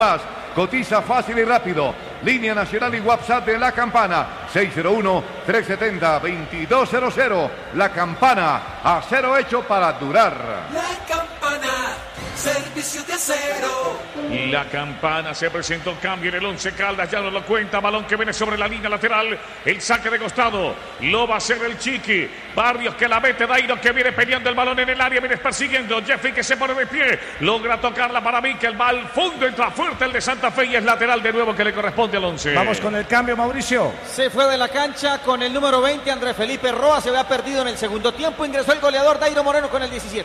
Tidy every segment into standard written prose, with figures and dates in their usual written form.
Cotiza fácil y rápido. Línea nacional y WhatsApp de La Campana. 601-370-2200. La Campana. Acero hecho para durar. La Campana. Servicio de acero. Y La Campana se presentó. Cambio en el 11 Caldas. Ya no lo cuenta. Balón que viene sobre la línea lateral. El saque de costado. Lo va a hacer el Chiqui. Barrios que la mete. Dairo que viene peleando el balón en el área. Viene persiguiendo. Jeffrey que se pone de pie. Logra tocarla para Mikel. Va al fondo. Entra fuerte el de Santa Fe. Y es lateral de nuevo que le corresponde al 11. Vamos con el cambio, Mauricio. Se fue de la cancha con el número 20. Andrés Felipe Roa se había perdido en el segundo tiempo. Ingresó el goleador Dairo Moreno con el 17.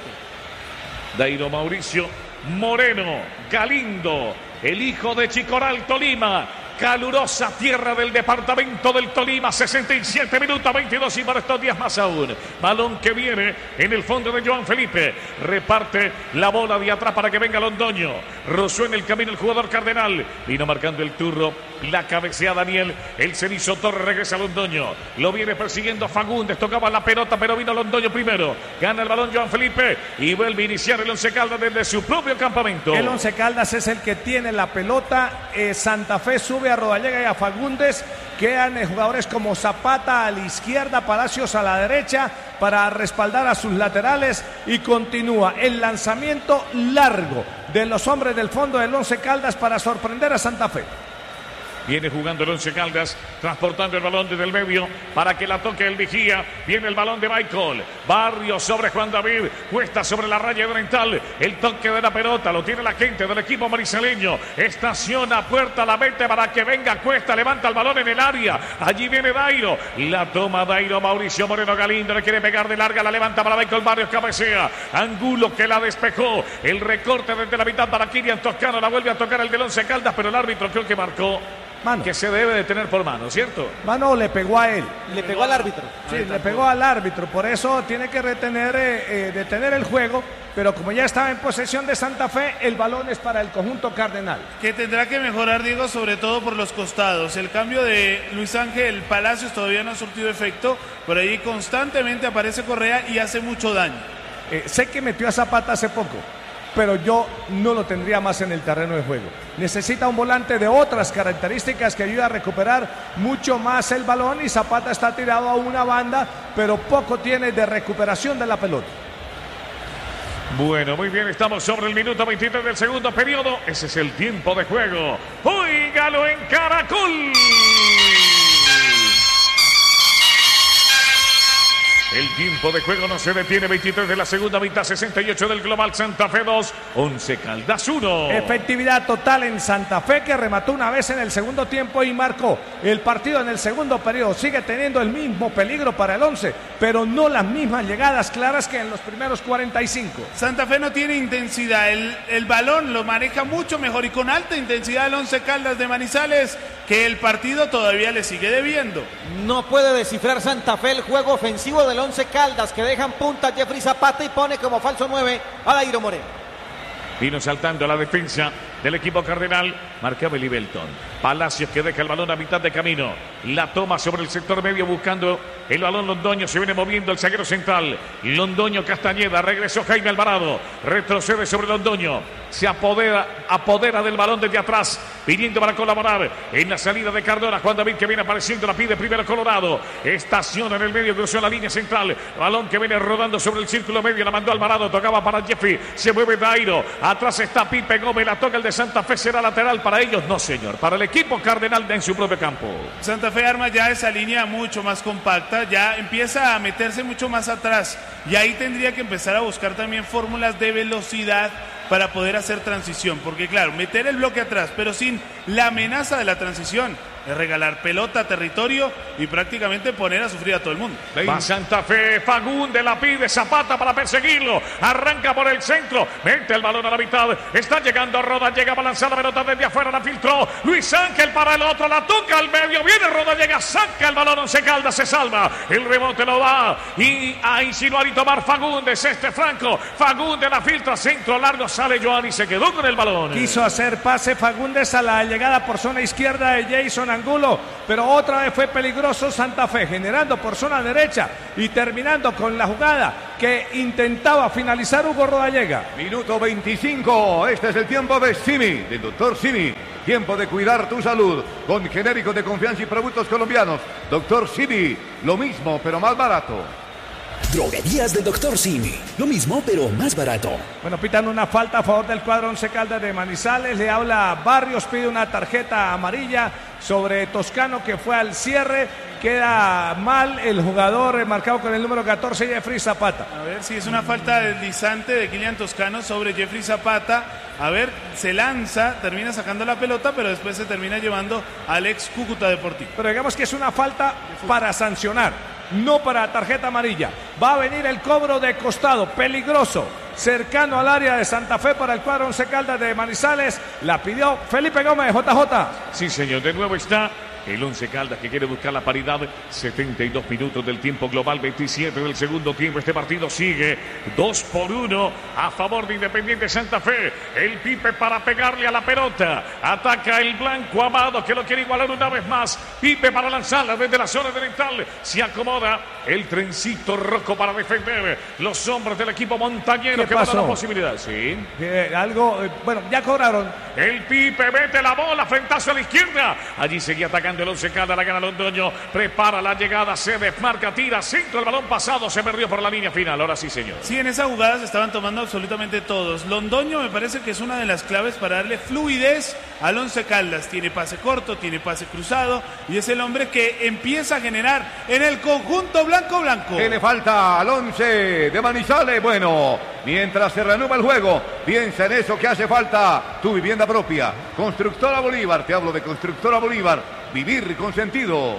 Dairo Mauricio Moreno Galindo, el hijo de Chicoral, Tolima. Calurosa tierra del departamento del Tolima. 67 minutos, 22 y para estos días más aún. Balón que viene en el fondo de Joan Felipe. Reparte la bola de atrás para que venga Londoño. Rozó en el camino el jugador Cardenal. Vino marcando el turro. La cabecea Daniel. El Cenizo Torres regresa a Londoño. Lo viene persiguiendo Fagundes. Tocaba la pelota, pero vino Londoño primero. Gana el balón Joan Felipe. Y vuelve a iniciar el Once Caldas desde su propio campamento. El Once Caldas es el que tiene la pelota. Santa Fe sube a Rodallega y a Fagundes. Quedan jugadores como Zapata a la izquierda, Palacios a la derecha para respaldar a sus laterales y continúa el lanzamiento largo de los hombres del fondo del Once Caldas para sorprender a Santa Fe. Viene jugando el Once Caldas, transportando el balón desde el medio para que la toque el vigía. Viene el balón de Michael. Barrios sobre Juan David. Cuesta sobre la raya oriental. El toque de la pelota lo tiene la gente del equipo marisaleño. Estaciona puerta, la mete para que venga Cuesta. Levanta el balón en el área. Allí viene Dairo. La toma Dairo. Mauricio Moreno Galindo le quiere pegar de larga. La levanta para Michael Barrios. Cabecea. Angulo que la despejó. El recorte desde la mitad para Kirian Toscano. La vuelve a tocar el del Once Caldas, pero el árbitro creo que marcó. Mano. Que se debe de tener por mano, ¿cierto? Mano le pegó a él. Le pegó al árbitro. Sí, le pegó al árbitro. Por eso tiene que detener el juego. Pero como ya estaba en posesión de Santa Fe, el balón es para el conjunto cardenal. Que tendrá que mejorar, Diego, sobre todo por los costados. El cambio de Luis Ángel Palacios todavía no ha surtido efecto. Por ahí constantemente aparece Correa y hace mucho daño. Sé que metió a Zapata hace poco, pero yo no lo tendría más en el terreno de juego. Necesita un volante de otras características que ayude a recuperar mucho más el balón y Zapata está tirado a una banda, pero poco tiene de recuperación de la pelota. Bueno, muy bien, estamos sobre el minuto 23 del segundo periodo. Ese es el tiempo de juego. ¡Óigalo en Caracol! El tiempo de juego no se detiene. 23 de la segunda mitad, 68 del global. Santa Fe 2, Once Caldas 1. Efectividad total en Santa Fe, que remató una vez en el segundo tiempo y marcó el partido en el segundo periodo. Sigue teniendo el mismo peligro para el Once, pero no las mismas llegadas claras que en los primeros 45. Santa Fe no tiene intensidad. El balón lo maneja mucho mejor y con alta intensidad el Once Caldas de Manizales, que el partido todavía le sigue debiendo. No puede descifrar Santa Fe el juego ofensivo del Once Caldas, que dejan punta a Jeffrey Zapata y pone como falso 9 a Dairo Moreno. Vino saltando la defensa del equipo cardenal. Marcaba Eli Belton. Palacios que deja el balón a mitad de camino. La toma sobre el sector medio buscando el balón Londoño. Se viene moviendo el zaguero central. Londoño Castañeda. Regresó Jaime Alvarado. Retrocede sobre Londoño. Se apodera del balón desde atrás. Pidiendo para colaborar en la salida de Cardona. Juan David que viene apareciendo. La pide primero Colorado. Estaciona en el medio. Cruzó la línea central. Balón que viene rodando sobre el círculo medio. La mandó Alvarado. Tocaba para Jeffrey. Se mueve Dairo. Atrás está Pipe Gómez. La toca el de Santa Fe. ¿Será lateral para ellos? No, señor. Para el equipo cardenal en su propio campo. Santa Fe arma ya esa línea mucho más compacta. Ya empieza a meterse mucho más atrás. Y ahí tendría que empezar a buscar también fórmulas de velocidad para poder hacer transición. Porque claro, meter el bloque atrás, pero sin la amenaza de la transición, es regalar pelota, territorio y prácticamente poner a sufrir a todo el mundo. Va Santa Fe, Fagundes la pide, Zapata para perseguirlo, arranca por el centro, mete el balón a la mitad, está llegando Roda, llega a balanzar la pelota desde afuera, la filtró, Luis Ángel para el otro, la toca al medio, viene Roda, llega, saca el balón, Once Caldas se salva, el rebote lo va y a insinuar y tomar Fagundes, Franco, Fagundes la filtra, centro largo, sale Joan y se quedó con el balón. Quiso hacer pase Fagundes a la llegada por zona izquierda de Jason Angulo, pero otra vez fue peligroso Santa Fe, generando por zona derecha y terminando con la jugada que intentaba finalizar Hugo Rodallega. Minuto 25, este es el tiempo de Simi, del doctor Simi. Tiempo de cuidar tu salud con genéricos de confianza y productos colombianos. Doctor Simi, lo mismo pero más barato. Droguerías del Dr. Simi. Lo mismo, pero más barato. Bueno, pitan una falta a favor del cuadro Once Caldas de Manizales. Le habla Barrios, pide una tarjeta amarilla sobre Toscano que fue al cierre. Queda mal el jugador marcado con el número 14, Jeffrey Zapata. A ver si es una falta deslizante de Kylian Toscano sobre Jeffrey Zapata. A ver, se lanza, termina sacando la pelota, pero después se termina llevando al ex Cúcuta Deportivo. Pero digamos que es una falta para sancionar, no para tarjeta amarilla. Va a venir el cobro de costado, peligroso, cercano al área de Santa Fe para el cuadro Once Caldas de Manizales. La pidió Felipe Gómez, JJ. Sí, señor, de nuevo está el Once Caldas que quiere buscar la paridad. 72 minutos del tiempo global, 27 del segundo tiempo. Este partido sigue 2-1 a favor de Independiente Santa Fe. El Pipe para pegarle a la pelota. Ataca el blanco Amado que lo quiere igualar una vez más. Pipe para lanzarla desde la zona oriental. Se acomoda el trencito Rocco para defender los hombros del equipo montañero que va a dar la posibilidad. Sí. Bueno, ya cobraron. El Pipe mete la bola, frentazo a la izquierda. Allí seguía atacando el Once Caldas, la gana Londoño, prepara la llegada, se desmarca, tira, centro, el balón pasado, se perdió por la línea final. Ahora sí, señor. Sí, en esa jugada se estaban tomando absolutamente todos. Londoño me parece que es una de las claves para darle fluidez al Once Caldas. Tiene pase corto, tiene pase cruzado y es el hombre que empieza a generar en el conjunto blanco-blanco. ¿Qué le falta al Once de Manizales? Bueno, mientras se reanuda el juego, piensa en eso que hace falta. Tu vivienda propia. Constructora Bolívar, te hablo de Constructora Bolívar. Vivir con sentido.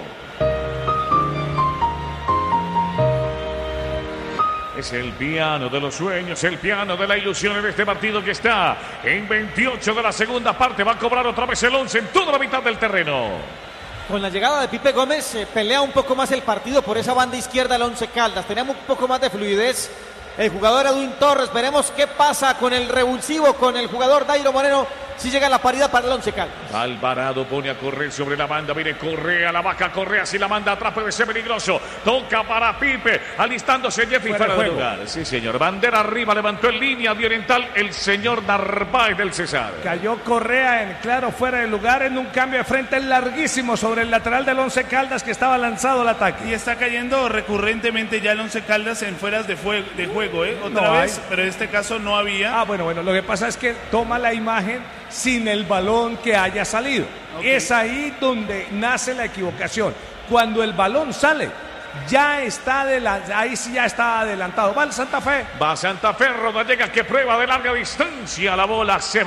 Es el piano de los sueños, el piano de la ilusión en este partido que está en 28 de la segunda parte. Va a cobrar otra vez el Once en toda la mitad del terreno. Con la llegada de Pipe Gómez pelea un poco más el partido por esa banda izquierda el Once Caldas. Tenemos un poco más de fluidez. El jugador Edwin Torres, veremos qué pasa con el revulsivo, con el jugador Dairo Moreno, si llega la paridad para el Once Caldas. Alvarado pone a correr sobre la banda, viene Correa, la vaca Correa, si la manda atrás puede ser peligroso. Toca para Pipe, alistándose Jeffrey fuera de lugar. Sí, señor, bandera arriba, levantó en línea de oriental el señor Narváez del Cesar. Cayó Correa en claro fuera de lugar en un cambio de frente larguísimo sobre el lateral del Once Caldas que estaba lanzado al ataque. Y está cayendo recurrentemente ya el Once Caldas en fueras de juego, otra vez, pero en este caso no había. Bueno, lo que pasa es que toma la imagen sin el balón que haya salido. Okay. Es ahí donde nace la equivocación. Cuando el balón sale, ya está ahí sí ya está adelantado. Va el Santa Fe. Va Santa Fe, Rodallega que prueba de larga distancia. La bola se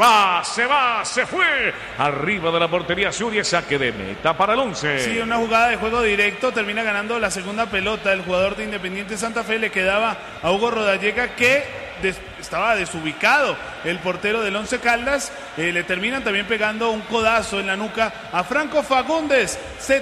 fue. Arriba de la portería sur y saque de meta para el Once. Sí, una jugada de juego directo. Termina ganando la segunda pelota. El jugador de Independiente Santa Fe le quedaba a Hugo Rodallega que estaba desubicado el portero del Once Caldas. Le terminan también pegando un codazo en la nuca a Franco Fagundes.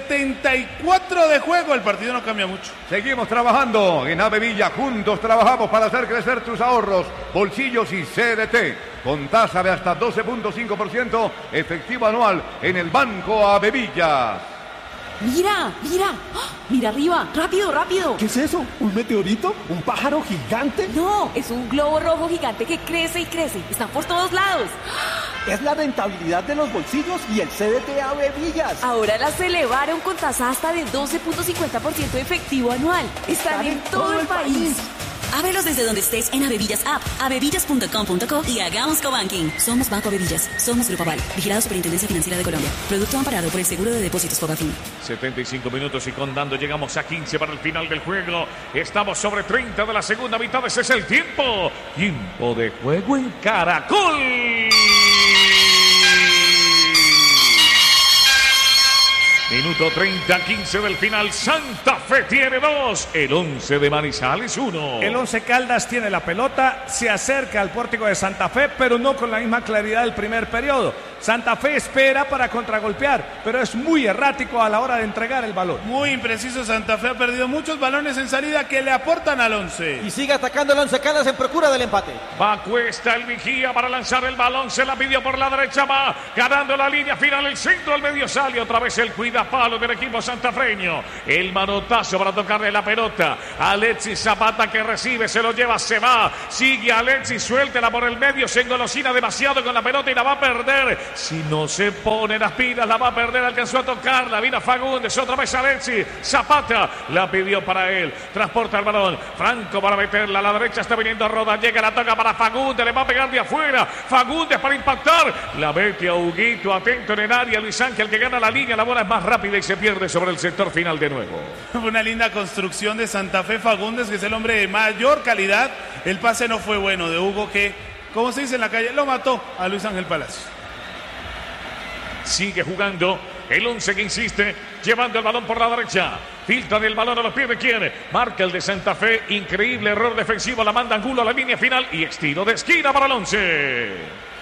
74 de juego, el partido no cambia mucho. Seguimos trabajando en Avevilla, juntos trabajamos para hacer crecer tus ahorros, bolsillos y CDT. Con tasa de hasta 12.5% efectivo anual en el Banco Avevilla. Mira, mira arriba, rápido. ¿Qué es eso? ¿Un meteorito? ¿Un pájaro gigante? No, es un globo rojo gigante que crece y crece, están por todos lados. Es la rentabilidad de los bolsillos y el CDT Avevillas. Ahora las elevaron con tasa hasta de 12.50% efectivo anual. Están en todo el país. Ábrelos desde donde estés en Avevillas App, avevillas.com.co y hagamos cobanking. Somos Banco Avevillas, somos Grupo Aval, vigilado Superintendencia Financiera de Colombia. Producto amparado por el Seguro de Depósitos Fobafin. 75 minutos y contando, llegamos a 15 para el final del juego. Estamos sobre 30 de la segunda mitad, ese es el tiempo. Tiempo de juego en Caracol. Minuto 30-15 del final. Santa Fe tiene 2. El Once de Manizales 1. El Once Caldas tiene la pelota. Se acerca al pórtico de Santa Fe, pero no con la misma claridad del primer periodo. Santa Fe espera para contragolpear, pero es muy errático a la hora de entregar el balón. Muy impreciso, Santa Fe ha perdido muchos balones en salida que le aportan al Once. Y sigue atacando el Once Caldas en procura del empate. Va Cuesta, el vigía para lanzar el balón, se la pidió por la derecha, va ganando la línea final, el centro al medio sale, otra vez el cuidapalo del equipo santafreño. El manotazo para tocarle la pelota. Alexis Zapata que recibe, se lo lleva, se va. Sigue Alexis, suéltela por el medio, se engolosina demasiado con la pelota y la va a perder. Si no se pone las pilas, la va a perder. Alcanzó a tocarla, vino Fagundes, otra vez Alexis Zapata, la pidió para él. Transporta el balón, Franco para meterla a la derecha, está viniendo Roda, llega, la toca para Fagundes, le va a pegar de afuera. Fagundes para impactar, la mete a Huguito, atento en el área. Luis Ángel que gana la línea, la bola es más rápida y se pierde sobre el sector final de nuevo. Una linda construcción de Santa Fe. Fagundes, que es el hombre de mayor calidad. El pase no fue bueno de Hugo, que, como se dice en la calle, lo mató a Luis Ángel Palacios. Sigue jugando el Once que insiste, llevando el balón por la derecha. Filtra el balón a los pies de quién. Marca el de Santa Fe. Increíble error defensivo. La manda Angulo a la línea final y estilo de esquina para el Once.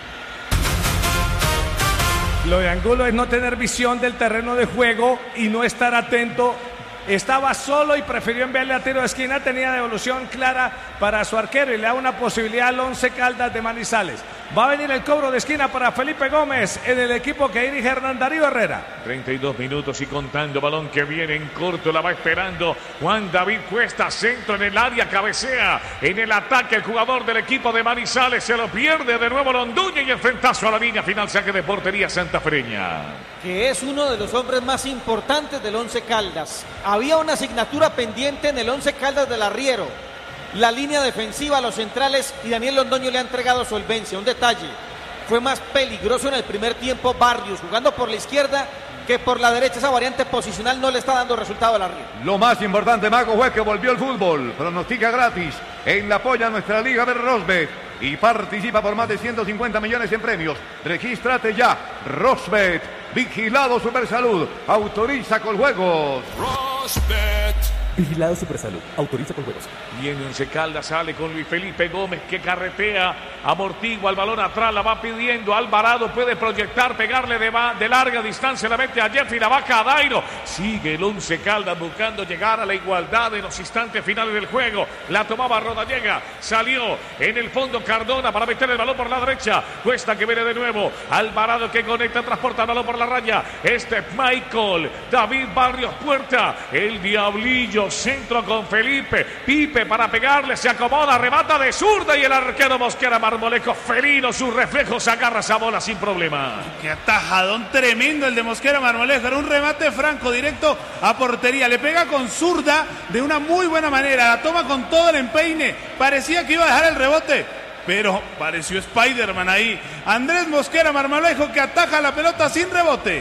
Lo de Angulo es no tener visión del terreno de juego y no estar atento. Estaba solo y prefirió enviarle a tiro de esquina. Tenía devolución clara para su arquero y le da una posibilidad al Once Caldas de Manizales. Va a venir el cobro de esquina para Felipe Gómez en el equipo que dirige Hernán Darío Herrera. 32 minutos y contando, balón que viene en corto, la va esperando Juan David Cuesta, centro en el área, cabecea en el ataque el jugador del equipo de Manizales, se lo pierde de nuevo Londuña y el frentazo a la línea final, saque de portería santafreña. Que es uno de los hombres más importantes del Once Caldas. Había una asignatura pendiente en el Once Caldas del Arriero. La línea defensiva, los centrales y Daniel Londoño le ha entregado solvencia. Un detalle, fue más peligroso en el primer tiempo Barrios, jugando por la izquierda que por la derecha. Esa variante posicional no le está dando resultado al Arriero. Lo más importante, Mago, fue que volvió el fútbol. Pronostica gratis en la apoya nuestra Liga de Rosbet y participa por más de 150 millones en premios. Regístrate ya. Rosbet, vigilado Supersalud, autoriza con juegos. Rosbet. Vigilado Supersalud, autoriza con juegos. Viene Once Caldas, sale con Luis Felipe Gómez que carretea, amortigua el balón atrás, la va pidiendo. Alvarado puede proyectar, pegarle de larga distancia, la mete a Jeffrey, la baja a Dairo. Sigue el Once Caldas buscando llegar a la igualdad en los instantes finales del juego. La tomaba Rodallega, salió en el fondo Cardona para meter el balón por la derecha. Cuesta que viene de nuevo. Alvarado que conecta, transporta el balón por la raya. Este es Michael David Barrios Puerta, el Diablillo. Centro con Felipe, Pipe para pegarle, se acomoda, remata de zurda y el arquero Mosquera Marmolejo, felino, sus reflejos, agarra esa bola sin problema. Qué atajadón tremendo el de Mosquera Marmolejo, era un remate franco directo a portería, le pega con zurda de una muy buena manera, la toma con todo el empeine, parecía que iba a dejar el rebote, pero pareció Spider-Man ahí. Andrés Mosquera Marmolejo que ataja la pelota sin rebote.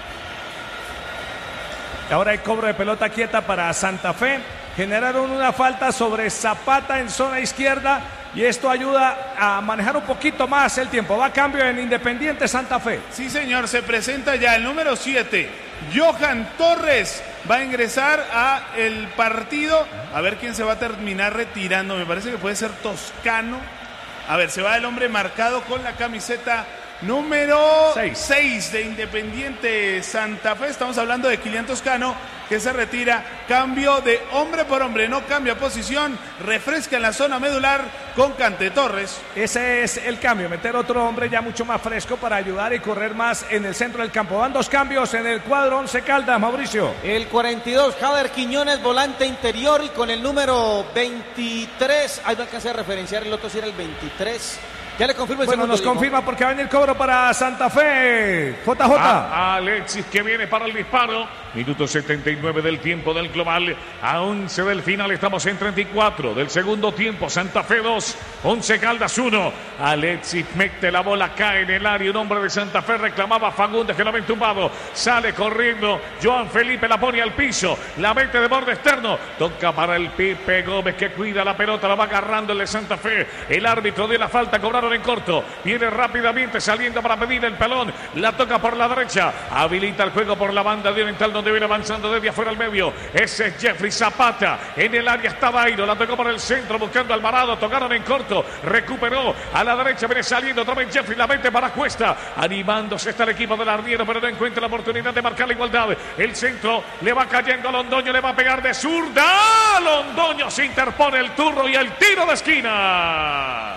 Ahora hay cobro de pelota quieta para Santa Fe. Generaron una falta sobre Zapata en zona izquierda y esto ayuda a manejar un poquito más el tiempo. Va a cambio en Independiente Santa Fe. Sí, señor, se presenta ya el número 7. Johan Torres va a ingresar a el partido. A ver quién se va a terminar retirando. Me parece que puede ser Toscano. A ver, se va el hombre marcado con la camiseta número 6 de Independiente Santa Fe. Estamos hablando de Kilian Toscano, que se retira. Cambio de hombre por hombre, no cambia posición. Refresca en la zona medular con Cante Torres. Ese es el cambio, meter otro hombre ya mucho más fresco para ayudar y correr más en el centro del campo. Van dos cambios en el cuadro Once Caldas, Mauricio. El 42, Jader Quiñones, volante interior, y con el número 23, ahí no alcancé a referenciar el otro, si era el 23. Ya le confirmo el bueno, segundo. Nos confirma porque va a venir el cobro para Santa Fe. JJ. Alexis que viene para el disparo. Minuto 79 del tiempo del global. A 11 del final. Estamos en 34 del segundo tiempo. Santa Fe 2, Once Caldas 1. Alexis mete la bola, cae en el área. Un hombre de Santa Fe reclamaba a Fagundes que lo había entumbado. Sale corriendo. Joan Felipe la pone al piso. La mete de borde externo. Toca para el Pipe Gómez que cuida la pelota. La va agarrando el de Santa Fe. El árbitro dio la falta. Cobraron balón en corto. Viene rápidamente saliendo para pedir el pelón. La toca por la derecha. Habilita el juego por la banda de oriental donde viene avanzando desde afuera al medio. Ese es Jeffrey Zapata. En el área está Dairo. La tocó por el centro buscando al Alvarado. Tocaron en corto. Recuperó a la derecha. Viene saliendo otra vez Jeffrey. La mete para Cuesta. Animándose está el equipo del Arriero, pero no encuentra la oportunidad de marcar la igualdad. El centro le va cayendo a Londoño. Le va a pegar de zurda. Londoño se interpone el turno y el tiro de esquina.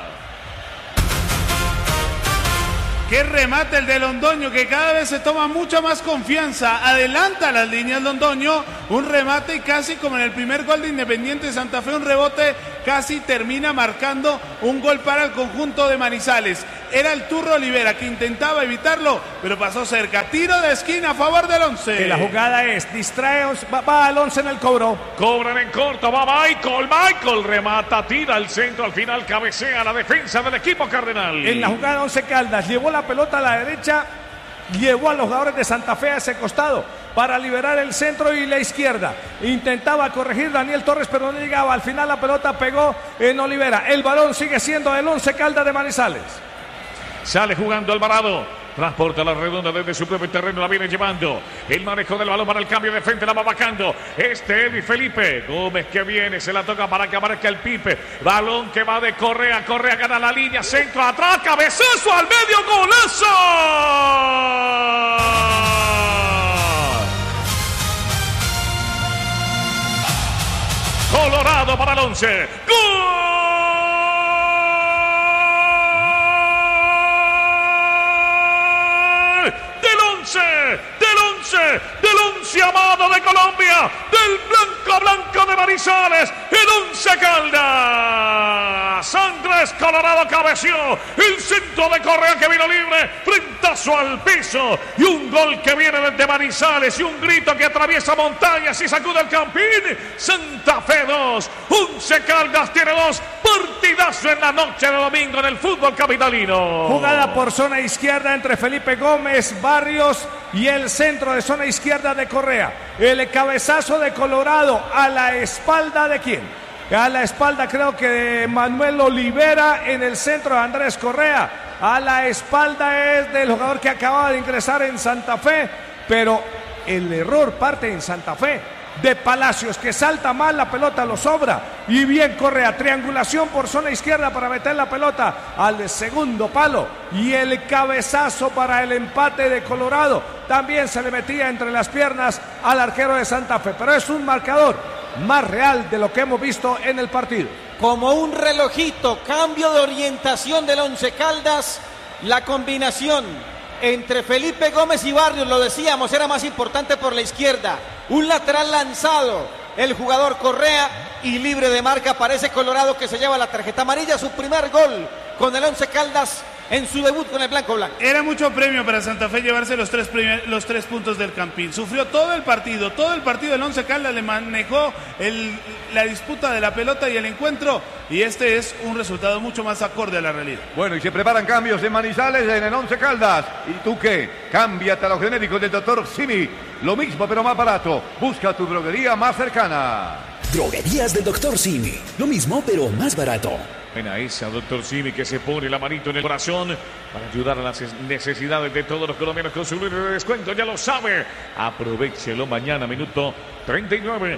Qué remate el de Londoño, que cada vez se toma mucha más confianza. Adelanta las líneas Londoño. Un remate y casi como en el primer gol de Independiente Santa Fe, un rebote, casi termina marcando un gol para el conjunto de Manizales. Era el Turro Olivera que intentaba evitarlo, pero pasó cerca. Tiro de esquina a favor del Once. La jugada es, distrae, va al Once en el cobro. Cobran en corto, va Michael remata, tira al centro, al final cabecea la defensa del equipo cardenal. En la jugada Once Caldas llevó la pelota a la derecha, llevó a los jugadores de Santa Fe a ese costado para liberar el centro y la izquierda. Intentaba corregir Daniel Torres, pero no llegaba. Al final la pelota pegó en Olivera. El balón sigue siendo del Once Caldas de Manizales. Sale jugando Alvarado. Transporta la redonda desde su propio terreno, la viene llevando. El manejo del balón para el cambio de frente, la va bajando. Eddie Felipe Gómez que viene, se la toca para que aparezca el Pipe. Balón que va de Correa, Correa gana la línea, centro atrás, cabezazo al medio, golazo. Colorado para el Once. ¡Gol! Del once amado de Colombia, del blanco de Manizales, el Once Caldas. Andrés Colorado cabeció, el centro de Correa que vino libre, frentazo al piso y un gol que viene desde Manizales y un grito que atraviesa montañas y sacude el Campín. Santa Fe 2, Once Caldas tiene 2. Partidazo en la noche de domingo en el fútbol capitalino. Jugada por zona izquierda entre Felipe Gómez, Barrios y el centro de zona izquierda de Correa. El cabezazo de Colorado a la espalda de quién? A la espalda creo que de Manuel Olivera, en el centro de Andrés Correa. A la espalda es del jugador que acababa de ingresar en Santa Fe, pero el error parte en Santa Fe de Palacios, que salta mal, la pelota lo sobra y bien Correa, triangulación por zona izquierda para meter la pelota al segundo palo y el cabezazo para el empate de Colorado también se le metía entre las piernas al arquero de Santa Fe, pero es un marcador más real de lo que hemos visto en el partido. Como un relojito, cambio de orientación del Once Caldas, la combinación entre Felipe Gómez y Barrios, lo decíamos, era más importante por la izquierda. Un lateral lanzado, el jugador Correa, y libre de marca aparece Colorado, que se lleva la tarjeta amarilla, su primer gol con el Once Caldas en su debut con el blanco. Era mucho premio para Santa Fe llevarse los tres puntos del Campín. Sufrió todo el partido el Once Caldas, le manejó la disputa de la pelota y el encuentro, y este es un resultado mucho más acorde a la realidad. Bueno, y se preparan cambios en Manizales, en el Once Caldas. ¿Y tú qué? Cámbiate a los genéricos del Dr. Simi. Lo mismo pero más barato. Busca tu droguería más cercana. Droguerías del Dr. Simi. Lo mismo pero más barato. Ven esa, Dr. Simi, que se pone la manito en el corazón para ayudar a las necesidades de todos los colombianos con su libre de descuento. Ya lo sabe. Aprovechelo mañana, minuto 39,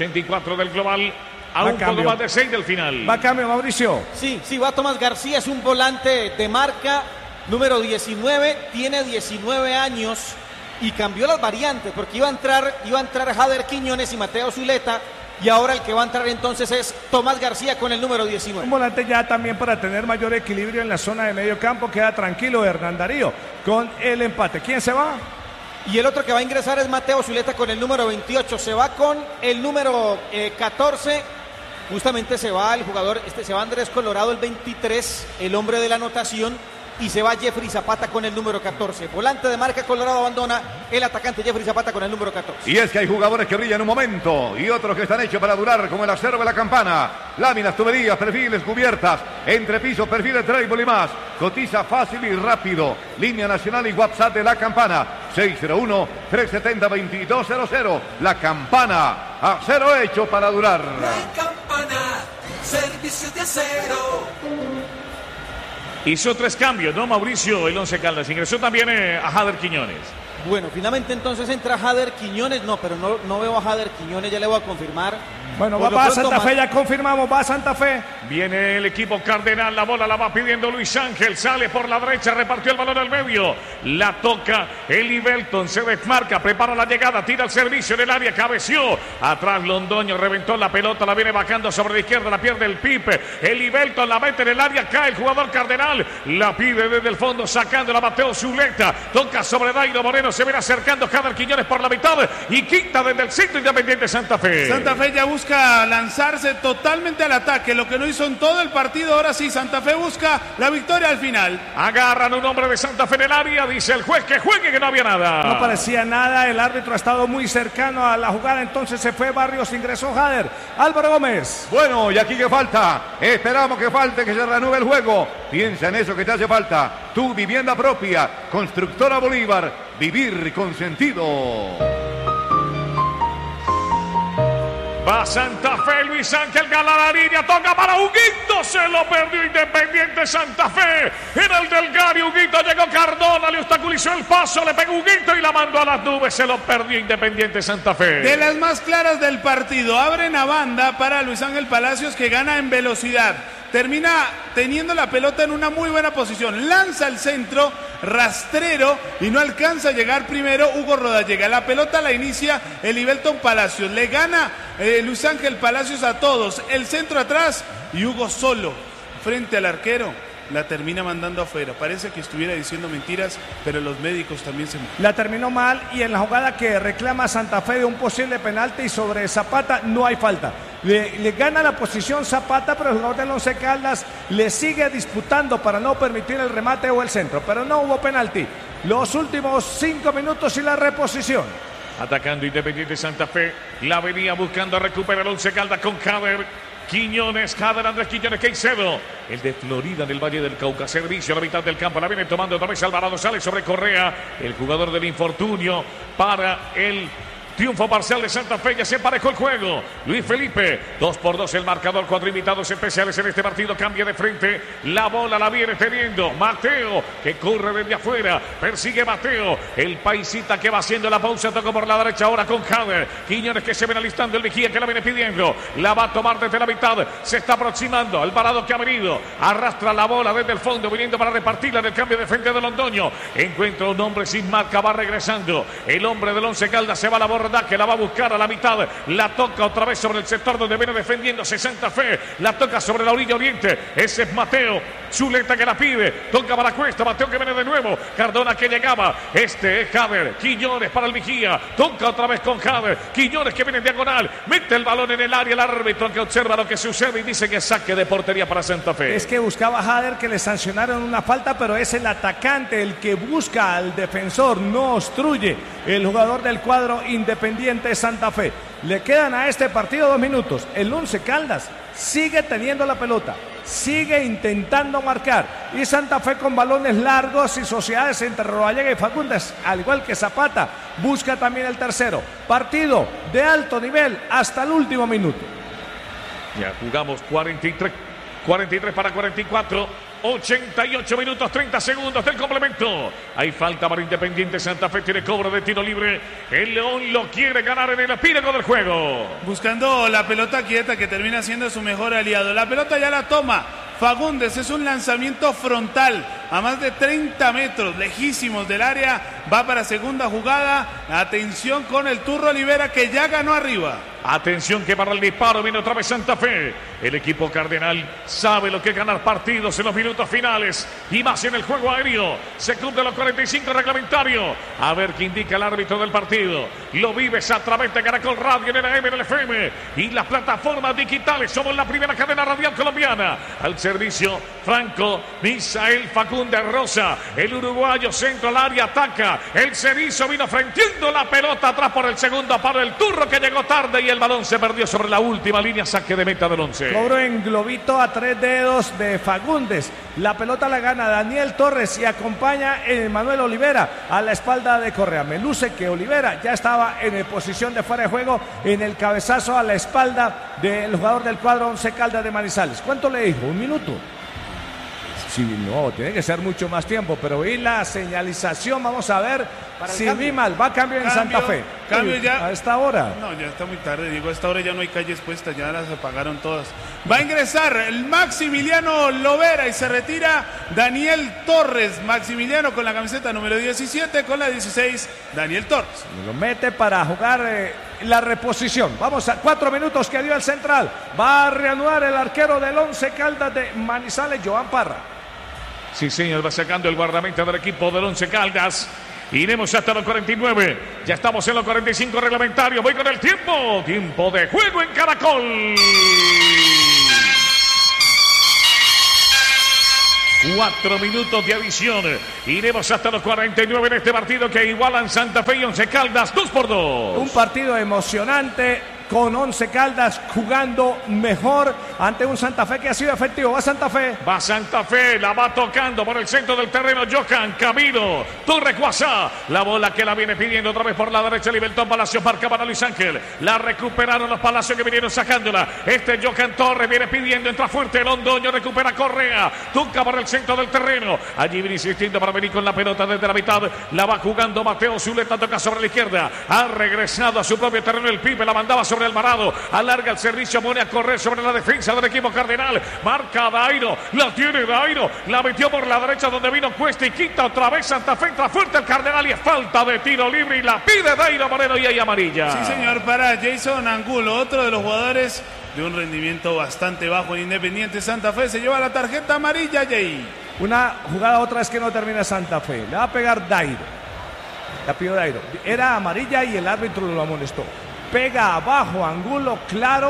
84 del global. A un poco más de 6 del final. Va a cambio, Mauricio. Sí, va Tomás García, es un volante de marca, número 19, tiene 19 años y cambió las variantes porque iba a entrar Jader Quiñones y Mateo Zuleta. Y ahora el que va a entrar entonces es Tomás García con el número 19. Un volante ya también para tener mayor equilibrio en la zona de medio campo. Queda tranquilo Hernán Darío con el empate. ¿Quién se va? Y el otro que va a ingresar es Mateo Zuleta con el número 28. Se va con el número 14. Justamente se va el jugador, se va Andrés Colorado, el 23, el hombre de la anotación. Y se va Jeffrey Zapata con el número 14. Volante de marca, Colorado abandona el atacante Jeffrey Zapata con el número 14. Y es que hay jugadores que brillan un momento y otros que están hechos para durar, como el acero de la Campana. Láminas, tuberías, perfiles, cubiertas, entrepisos, perfiles, trébol y más. Cotiza fácil y rápido. Línea nacional y WhatsApp de la Campana. 601-370-2200. La Campana, acero hecho para durar. La Campana, servicio de acero. Hizo 3 cambios, ¿no, Mauricio? El Once Caldas. Ingresó también a Jader Quiñones. Bueno, finalmente entonces entra Jader Quiñones. No, pero no veo a Jader Quiñones, ya le voy a confirmar. Bueno, va a Santa Fe, ya confirmamos, va a Santa Fe. Viene el equipo cardenal, la bola la va pidiendo Luis Ángel, sale por la derecha, repartió el balón al medio, la toca Eli Belton, se desmarca, prepara la llegada, tira el servicio en el área, cabeció, atrás Londoño, reventó la pelota, la viene bajando sobre la izquierda, la pierde el Pipe, Eli Belton la mete en el área, cae el jugador cardenal, la pide desde el fondo, sacándola Mateo Zuleta, toca sobre Dairo Moreno, se viene acercando Jader Quiñones por la mitad y quita desde el centro Independiente Santa Fe. Santa Fe ya busca lanzarse totalmente al ataque, lo que no hizo en todo el partido. Ahora sí, Santa Fe busca la victoria al final. Agarran un hombre de Santa Fe en el área, dice el juez que juegue, que no había nada. No parecía nada, el árbitro ha estado muy cercano a la jugada, entonces se fue Barrios, ingresó Jader. Álvaro Gómez. Bueno, y aquí que falta, esperamos que falte, que se reanude el juego. Piensa en eso que te hace falta. Tu vivienda propia, Constructora Bolívar, vivir con sentido. Va Santa Fe, Luis Ángel gana la línea, toca para Huguito, se lo perdió Independiente Santa Fe. En el Delgado, Huguito llegó Cardona, le obstaculizó el paso, le pegó Huguito y la mandó a las nubes, se lo perdió Independiente Santa Fe. De las más claras del partido, abren a banda para Luis Ángel Palacios, que gana en velocidad. Termina teniendo la pelota en una muy buena posición, lanza al centro, rastrero, y no alcanza a llegar primero Hugo Rodallega. La pelota la inicia Eli Belton Palacios, le gana Luis Ángel Palacios a todos, el centro atrás y Hugo solo frente al arquero. La termina mandando afuera. Parece que estuviera diciendo mentiras, pero los médicos también se... La terminó mal, y en la jugada que reclama Santa Fe de un posible penalti sobre Zapata no hay falta. Le gana la posición Zapata, pero el jugador del Once Caldas le sigue disputando para no permitir el remate o el centro, pero no hubo penalti. Los últimos 5 minutos y la reposición. Atacando Independiente Santa Fe, la venía buscando recuperar el Once Caldas con Jader Quiñones, Jader Andrés Quiñones Caicedo, el de Florida en el Valle del Cauca, servicio a la mitad del campo, la viene tomando otra vez Alvarado, sale sobre Correa, el jugador del infortunio para el triunfo parcial de Santa Fe, ya se emparejó el juego. Luis Felipe, 2-2 el marcador, 4 invitados especiales en este partido, cambia de frente, la bola la viene teniendo Mateo, que corre desde afuera, persigue Mateo, el paisita que va haciendo la pausa, toca por la derecha ahora con Jader Quiñones, que se ven alistando, el vigía que la viene pidiendo, la va a tomar desde la mitad, se está aproximando, Alvarado que ha venido, arrastra la bola desde el fondo, viniendo para repartirla en el cambio de frente de Londoño, encuentra un hombre sin marca, va regresando, el hombre del Once Caldas se va a la borda, que la va a buscar a la mitad, la toca otra vez sobre el sector donde viene defendiéndose Santa Fe, la toca sobre la orilla oriente, ese es Mateo Zuleta que la pide, toca para la cuesta, Mateo que viene de nuevo, Cardona que llegaba, este es Jader Quiñones para el vigía, toca otra vez con Jader Quiñones que viene en diagonal, mete el balón en el área, el árbitro que observa lo que sucede y dice que saque de portería para Santa Fe. Es que buscaba Jader que le sancionaron una falta, pero es el atacante el que busca al defensor, no obstruye el jugador del cuadro Independiente Santa Fe. Le quedan a este partido 2 minutos. El Once Caldas sigue teniendo la pelota, sigue intentando marcar, y Santa Fe con balones largos y sociedades entre Rodallega y Fagundes, al igual que Zapata, busca también el tercero. Partido de alto nivel hasta el último minuto. Ya jugamos 43 para 44. 88 minutos 30 segundos del complemento. Hay falta para Independiente Santa Fe, tiene cobro de tiro libre. El León lo quiere ganar en el epílogo del juego. Buscando la pelota quieta, que termina siendo su mejor aliado. La pelota ya la toma Fagundes, es un lanzamiento frontal a más de 30 metros, lejísimos del área. Va para segunda jugada. Atención con el Turro Olivera, que ya ganó arriba. Atención que para el disparo viene otra vez Santa Fe. El equipo cardenal sabe lo que es ganar partidos en los minutos finales y más en el juego aéreo. Se cumple los 45 reglamentarios. A ver qué indica el árbitro del partido. Lo vives a través de Caracol Radio, en el AM, en el FM y las plataformas digitales. Somos la primera cadena radial colombiana. Al servicio Franco Misael Fagundes Rosa. El uruguayo centro al área, ataca. El Cerizo vino frenteando la pelota atrás por el segundo paro. El Turro que llegó tarde y el balón se perdió sobre la última línea, saque de meta del Once. Cobro en globito a 3 dedos de Fagundes. La pelota la gana Daniel Torres y acompaña Manuel Olivera a la espalda de Correa. Me luce que Olivera ya estaba en posición de fuera de juego en el cabezazo a la espalda del jugador del cuadro Once Caldas de Manizales. ¿Cuánto le dijo? ¿1 minuto? Sí, no, tiene que ser mucho más tiempo, pero vi la señalización, vamos a ver si vi mal, va a cambiar en Santa Fe. Cambio ya. A esta hora. No, ya está muy tarde, digo, a esta hora ya no hay calles puestas, ya las apagaron todas. Va a ingresar el Maximiliano Lovera y se retira Daniel Torres. Maximiliano con la camiseta número 17, con la 16, Daniel Torres. Lo mete para jugar la reposición. Vamos a 4 minutos que dio el central. Va a reanudar el arquero del Once Caldas de Manizales, Joan Parra. Sí, señor, va sacando el guardameta del equipo del Once Caldas. Iremos hasta los 49. Ya estamos en los 45 reglamentarios. Voy con el tiempo. Tiempo de juego en Caracol. 4 minutos de adición. Iremos hasta los 49 en este partido que igualan Santa Fe y Once Caldas 2-2. Un partido emocionante, con Once Caldas jugando mejor ante un Santa Fe que ha sido efectivo. Va Santa Fe. Va Santa Fe, la va tocando por el centro del terreno Johan Camilo Torre Cuasá. La bola que la viene pidiendo otra vez por la derecha Libeltón Palacios, marca para Luis Ángel. La recuperaron los Palacios que vinieron sacándola. Johan Torres viene pidiendo, entra fuerte Londoño, recupera Correa, toca por el centro del terreno. Allí viene insistiendo para venir con la pelota desde la mitad. La va jugando Mateo Zuleta, toca sobre la izquierda. Ha regresado a su propio terreno el Pipe, la mandaba sobre Alvarado, alarga el servicio, pone a correr sobre la defensa del equipo cardenal, marca Dairo, la tiene Dairo, la metió por la derecha donde vino Cuesta y quita otra vez Santa Fe, entra fuerte el cardenal y es falta de tiro libre y la pide Dairo Moreno y hay amarilla. Sí, señor, para Jason Angulo, otro de los jugadores de un rendimiento bastante bajo en Independiente Santa Fe, se lleva la tarjeta amarilla, Jay. Una jugada otra vez que no termina Santa Fe, le va a pegar Dairo, la pidió Dairo, era amarilla y el árbitro lo amonestó. Pega abajo Angulo, claro,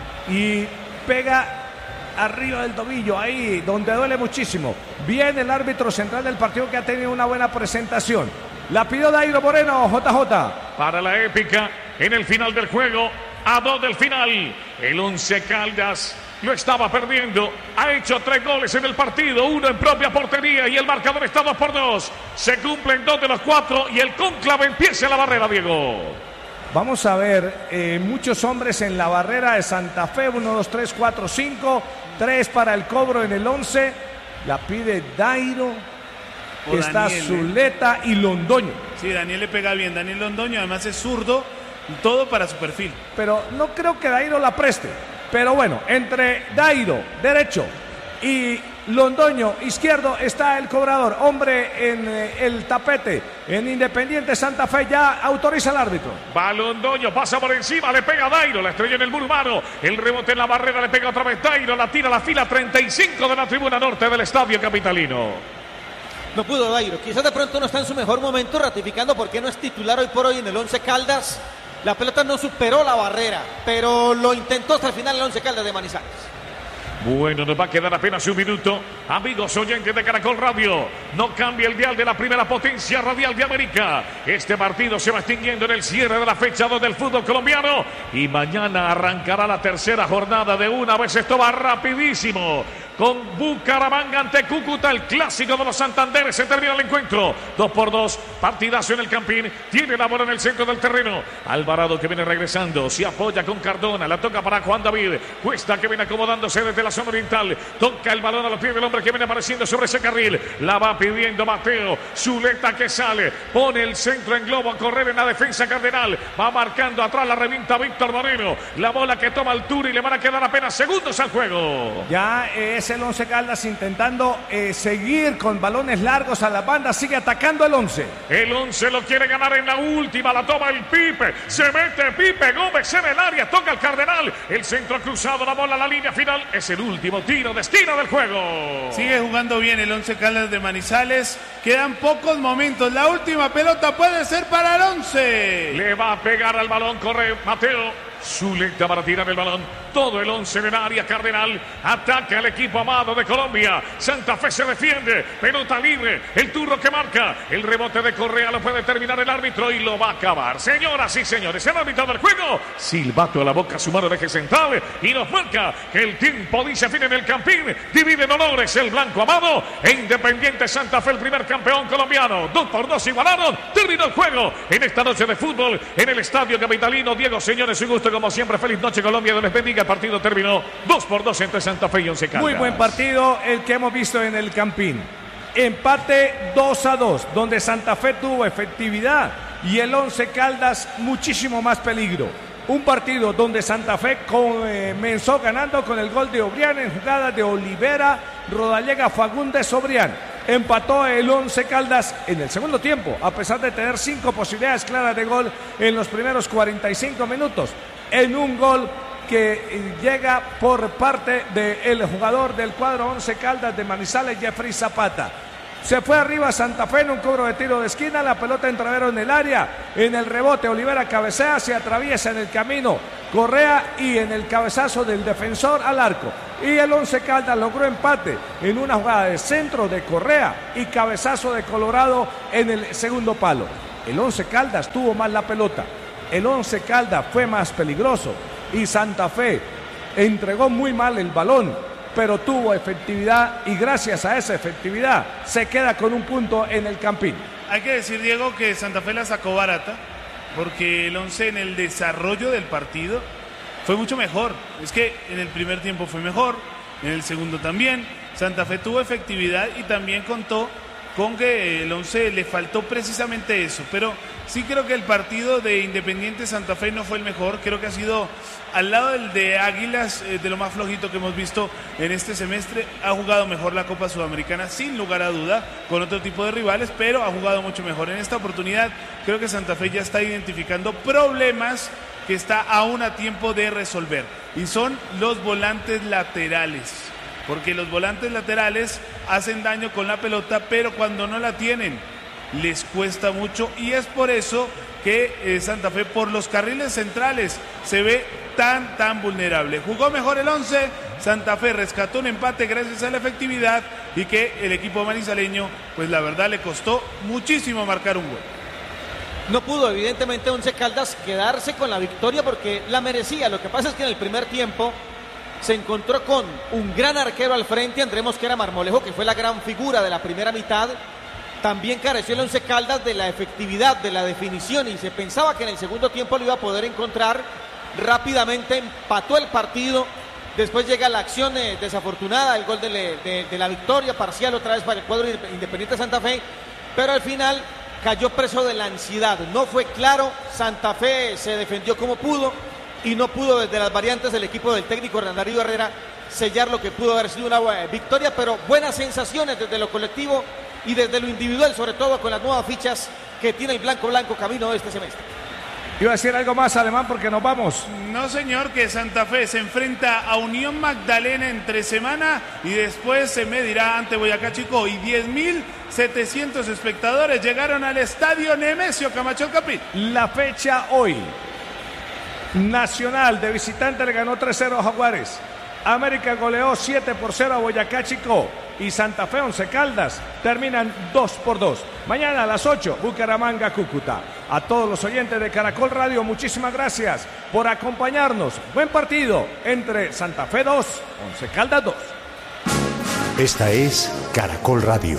y pega arriba del tobillo, ahí donde duele muchísimo. Viene el árbitro central del partido que ha tenido una buena presentación. La pidió Dairo Moreno, JJ. Para la épica, en el final del juego, a 2 del final, el Once Caldas lo estaba perdiendo, ha hecho 3 goles en el partido, 1 en propia portería y el marcador está 2-2. Se cumplen 2 de los 4 y el cónclave empieza en la barrera, Diego. Vamos a ver, muchos hombres en la barrera de Santa Fe, 1, 2, 3, 4, 5, 3 para el cobro en el 11, la pide Dairo, está Daniel, Zuleta y Londoño. Sí, Daniel le pega bien, Daniel Londoño además es zurdo, todo para su perfil. Pero no creo que Dairo la preste, pero bueno, entre Dairo, derecho, y Londoño, izquierdo, está el cobrador, hombre en el tapete, en Independiente Santa Fe, ya autoriza el árbitro. Va Londoño, pasa por encima, le pega a Dairo, la estrella en el muro humano, el rebote en la barrera, le pega otra vez Dairo, la tira a la fila 35 de la tribuna norte del estadio capitalino. No pudo Dairo, quizás de pronto no está en su mejor momento, ratificando por qué no es titular hoy por hoy en el Once Caldas. La pelota no superó la barrera, pero lo intentó hasta el final el Once Caldas de Manizales. Bueno, nos va a quedar apenas un minuto. Amigos oyentes de Caracol Radio, no cambia el dial de la primera potencia radial de América. Este partido se va extinguiendo en el cierre de la fecha 2 del fútbol colombiano. Y mañana arrancará la tercera jornada de una vez. Esto va rapidísimo. Con Bucaramanga ante Cúcuta, el clásico de los Santanderes. Se termina el encuentro. 2-2, partidazo en el Campín. Tiene la bola en el centro del terreno. Alvarado que viene regresando. Se apoya con Cardona. La toca para Juan David. Cuesta que viene acomodándose desde la zona oriental. Toca el balón a los pies del hombre que viene apareciendo sobre ese carril. La va pidiendo Mateo. Zuleta que sale. Pone el centro en globo a correr en la defensa cardenal. Va marcando atrás. La revienta Víctor Moreno. La bola que toma altura y le van a quedar apenas segundos al juego. Ya es el Once Caldas intentando seguir con balones largos a la banda, sigue atacando el Once. El Once lo quiere ganar en la última, la toma el Pipe, se mete Pipe Gómez en el área, toca el Cardenal, el centro cruzado, la bola a la línea final, es el último tiro, destino del juego. Sigue jugando bien el Once Caldas de Manizales, quedan pocos momentos, la última pelota puede ser para el Once. Le va a pegar al balón, corre Mateo. Zuleta para tirar el balón, todo el Once en el área cardenal, ataca al equipo amado de Colombia, Santa Fe se defiende, pelota libre, el turno que marca, el rebote de Correa lo puede terminar el árbitro y lo va a acabar. Señoras y señores, en la mitad del juego, silbato a la boca su mano de eje central y nos marca que el tiempo dice fin en el Campín, divide en honores el blanco amado e Independiente Santa Fe el primer campeón colombiano, 2-2 igualaron, terminó el juego en esta noche de fútbol en el estadio capitalino. Diego, señores, un gusto gusto, como siempre. Feliz noche, Colombia. Dios les bendiga. El partido terminó 2-2 entre Santa Fe y Once Caldas. Muy buen partido el que hemos visto en el Campín. Empate 2-2, donde Santa Fe tuvo efectividad y el Once Caldas muchísimo más peligro. Un partido donde Santa Fe comenzó ganando con el gol de Obrián en jugadas de Olivera, Rodallega, Fagundes, Obrián. Empató el Once Caldas en el segundo tiempo, a pesar de tener 5 posibilidades claras de gol en los primeros 45 minutos. En un gol que llega por parte del jugador del cuadro Once Caldas de Manizales, Jeffrey Zapata. Se fue arriba Santa Fe en un cobro de tiro de esquina, la pelota entravero en el área, en el rebote Olivera cabecea, se atraviesa en el camino Correa y en el cabezazo del defensor al arco. Y el Once Caldas logró empate en una jugada de centro de Correa y cabezazo de Colorado en el segundo palo. El Once Caldas tuvo más la pelota, el Once Caldas fue más peligroso y Santa Fe entregó muy mal el balón, pero tuvo efectividad y gracias a esa efectividad se queda con un punto en el Campín. Hay que decir, Diego, que Santa Fe la sacó barata, porque el Once en el desarrollo del partido fue mucho mejor. Es que en el primer tiempo fue mejor, en el segundo también. Santa Fe tuvo efectividad y también contó con que el Once le faltó precisamente eso. Pero sí creo que el partido de Independiente Santa Fe no fue el mejor. Creo que ha sido, al lado del de Águilas, de lo más flojito que hemos visto en este semestre. Ha jugado mejor la Copa Sudamericana, sin lugar a duda, con otro tipo de rivales, pero ha jugado mucho mejor. En esta oportunidad creo que Santa Fe ya está identificando problemas que está aún a tiempo de resolver, y son los volantes laterales, porque los volantes laterales hacen daño con la pelota, pero cuando no la tienen les cuesta mucho, y es por eso que Santa Fe por los carriles centrales se ve tan vulnerable. Jugó mejor el Once, Santa Fe rescató un empate gracias a la efectividad, y que el equipo manizaleño, pues la verdad le costó muchísimo marcar un gol. No pudo evidentemente Once Caldas quedarse con la victoria porque la merecía. Lo que pasa es que en el primer tiempo se encontró con un gran arquero al frente, Andrés Mosquera Marmolejo, que fue la gran figura de la primera mitad. También careció el Once Caldas de la efectividad, de la definición, y se pensaba que en el segundo tiempo lo iba a poder encontrar. Rápidamente empató el partido. Después llega la acción desafortunada, el gol de la victoria parcial otra vez para el cuadro Independiente Santa Fe, pero al final cayó preso de la ansiedad. No fue claro, Santa Fe se defendió como pudo y no pudo desde las variantes del equipo del técnico Hernán Darío Herrera sellar lo que pudo haber sido una victoria, pero buenas sensaciones desde lo colectivo y desde lo individual, sobre todo con las nuevas fichas que tiene el blanco camino de este semestre. Iba a decir algo más, Alemán, porque nos vamos. No, señor, que Santa Fe se enfrenta a Unión Magdalena entre semana y después se medirá ante Boyacá Chico, y 10.700 espectadores llegaron al estadio Nemesio Camacho el Campín. La fecha hoy: Nacional de visitante le ganó 3-0 a Jaguares, América goleó 7-0 a Boyacá Chico, y Santa Fe Once Caldas terminan 2-2. Mañana a las 8, Bucaramanga Cúcuta. A todos los oyentes de Caracol Radio, muchísimas gracias por acompañarnos. Buen partido entre Santa Fe 2, Once Caldas 2. Esta es Caracol Radio.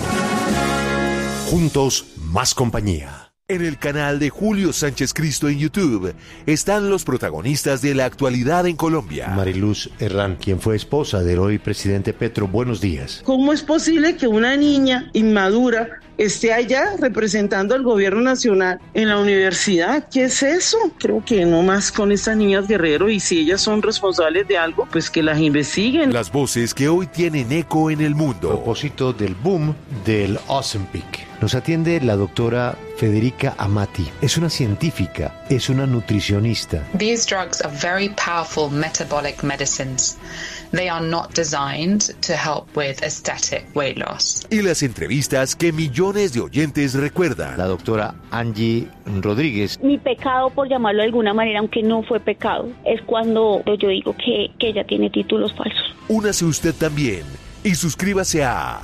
Juntos, más compañía. En el canal de Julio Sánchez Cristo en YouTube están los protagonistas de la actualidad en Colombia. Mariluz Herrán, quien fue esposa del hoy presidente Petro, buenos días. ¿Cómo es posible que una niña inmadura esté allá representando al gobierno nacional en la universidad? ¿Qué es eso? Creo que no más con estas niñas Guerrero, y si ellas son responsables de algo, pues que las investiguen. Las voces que hoy tienen eco en el mundo. A propósito del boom del Ozempic, nos atiende la doctora Federica Amati. Es una científica, es una nutricionista. These drugs are very powerful metabolic medicines. They are not designed to help with aesthetic weight loss. Y las entrevistas que millones de oyentes recuerdan. La doctora Angie Rodríguez. Mi pecado, por llamarlo de alguna manera, aunque no fue pecado, es cuando yo digo que ella tiene títulos falsos. Únase usted también y suscríbase a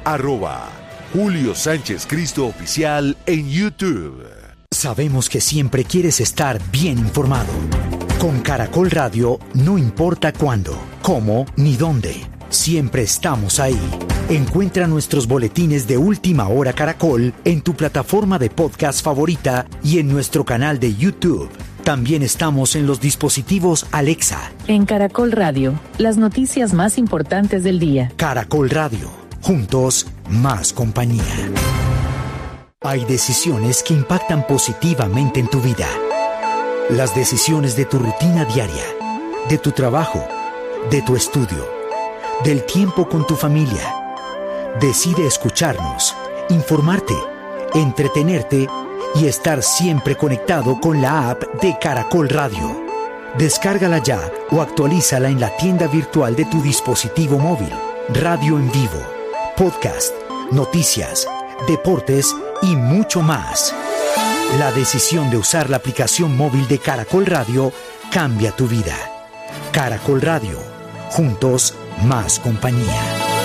@Julio Sánchez Cristo Oficial en YouTube. Sabemos que siempre quieres estar bien informado. Con Caracol Radio, no importa cuándo, cómo ni dónde, siempre estamos ahí. Encuentra nuestros boletines de Última Hora Caracol en tu plataforma de podcast favorita y en nuestro canal de YouTube. También estamos en los dispositivos Alexa. En Caracol Radio, las noticias más importantes del día. Caracol Radio, juntos, más compañía. Hay decisiones que impactan positivamente en tu vida. Las decisiones de tu rutina diaria, de tu trabajo, de tu estudio, del tiempo con tu familia. Decide escucharnos, informarte, entretenerte y estar siempre conectado con la app de Caracol Radio. Descárgala ya o actualízala en la tienda virtual de tu dispositivo móvil. Radio en vivo, podcast, noticias, deportes y mucho más. La decisión de usar la aplicación móvil de Caracol Radio cambia tu vida. Caracol Radio, juntos, más compañía.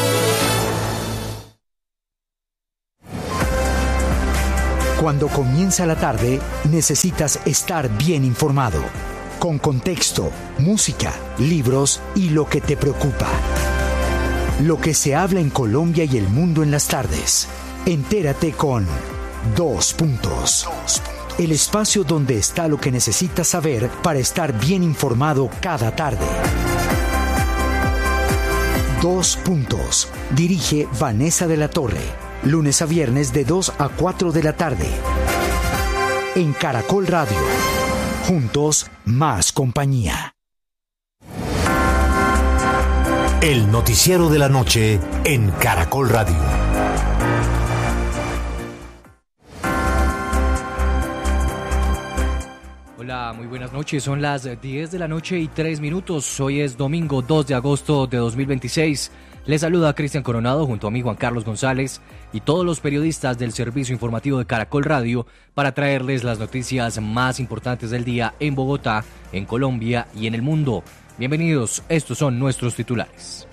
Cuando comienza la tarde, necesitas estar bien informado, con contexto, música, libros y lo que te preocupa. Lo que se habla en Colombia y el mundo en las tardes. Entérate con 2 Puntos. El espacio donde está lo que necesitas saber para estar bien informado cada tarde. 2 Puntos. Dirige Vanessa de la Torre. Lunes a viernes de 2 a 4 de la tarde. En Caracol Radio. Juntos, más compañía. El noticiero de la noche en Caracol Radio. Hola, muy buenas noches. Son las 10 de la noche y 3 minutos. Hoy es domingo 2 de agosto de 2026. Les saluda Cristian Coronado junto a mí Juan Carlos González y todos los periodistas del servicio informativo de Caracol Radio para traerles las noticias más importantes del día en Bogotá, en Colombia y en el mundo. Bienvenidos, estos son nuestros titulares.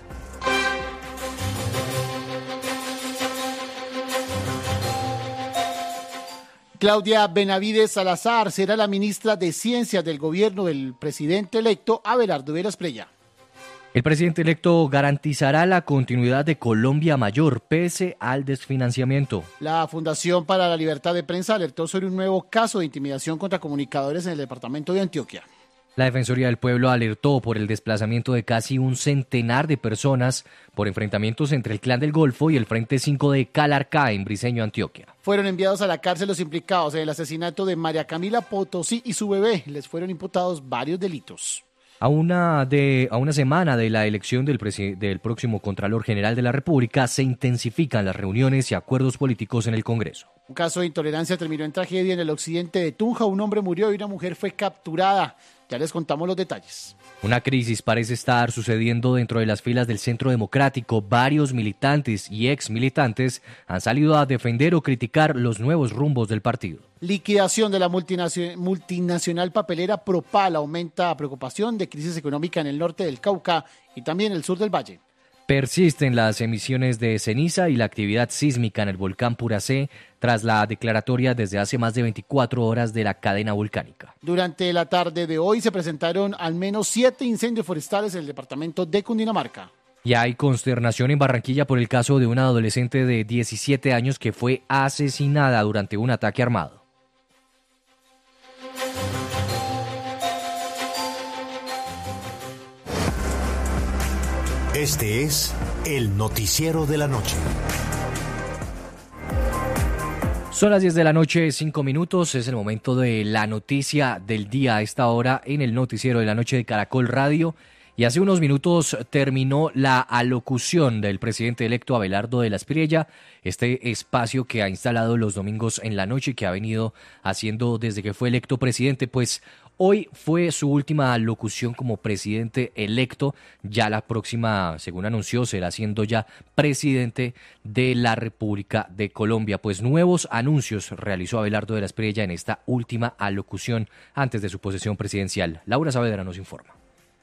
Claudia Benavides Salazar será la ministra de Ciencias del gobierno del presidente electo Abelardo Veras Prella. El presidente electo garantizará la continuidad de Colombia Mayor pese al desfinanciamiento. La Fundación para la Libertad de Prensa alertó sobre un nuevo caso de intimidación contra comunicadores en el departamento de Antioquia. La Defensoría del Pueblo alertó por el desplazamiento de casi un centenar de personas por enfrentamientos entre el Clan del Golfo y el Frente 5 de Calarcá en Briceño, Antioquia. Fueron enviados a la cárcel los implicados en el asesinato de María Camila Potosí y su bebé. Les fueron imputados varios delitos. A una semana de la elección del próximo Contralor General de la República, se intensifican las reuniones y acuerdos políticos en el Congreso. Un caso de intolerancia terminó en tragedia en el occidente de Tunja. Un hombre murió y una mujer fue capturada. Ya les contamos los detalles. Una crisis parece estar sucediendo dentro de las filas del Centro Democrático. Varios militantes y exmilitantes han salido a defender o criticar los nuevos rumbos del partido. Liquidación de la multinacional papelera Propal aumenta preocupación de crisis económica en el norte del Cauca y también el sur del Valle. Persisten las emisiones de ceniza y la actividad sísmica en el volcán Puracé tras la declaratoria desde hace más de 24 horas de la cadena volcánica. Durante la tarde de hoy se presentaron al menos 7 incendios forestales en el departamento de Cundinamarca. Y hay consternación en Barranquilla por el caso de una adolescente de 17 años que fue asesinada durante un ataque armado. Este es el noticiero de la noche. Son las 10 de la noche, 5 minutos. Es el momento de la noticia del día a esta hora en el noticiero de la noche de Caracol Radio. Y hace unos minutos terminó la alocución del presidente electo Abelardo Veras Prella, este espacio que ha instalado los domingos en la noche y que ha venido haciendo desde que fue electo presidente. Pues hoy fue su última alocución como presidente electo. Ya la próxima, según anunció, será siendo ya presidente de la República de Colombia. Pues nuevos anuncios realizó Abelardo Veras Prella en esta última alocución antes de su posesión presidencial. Laura Saavedra nos informa.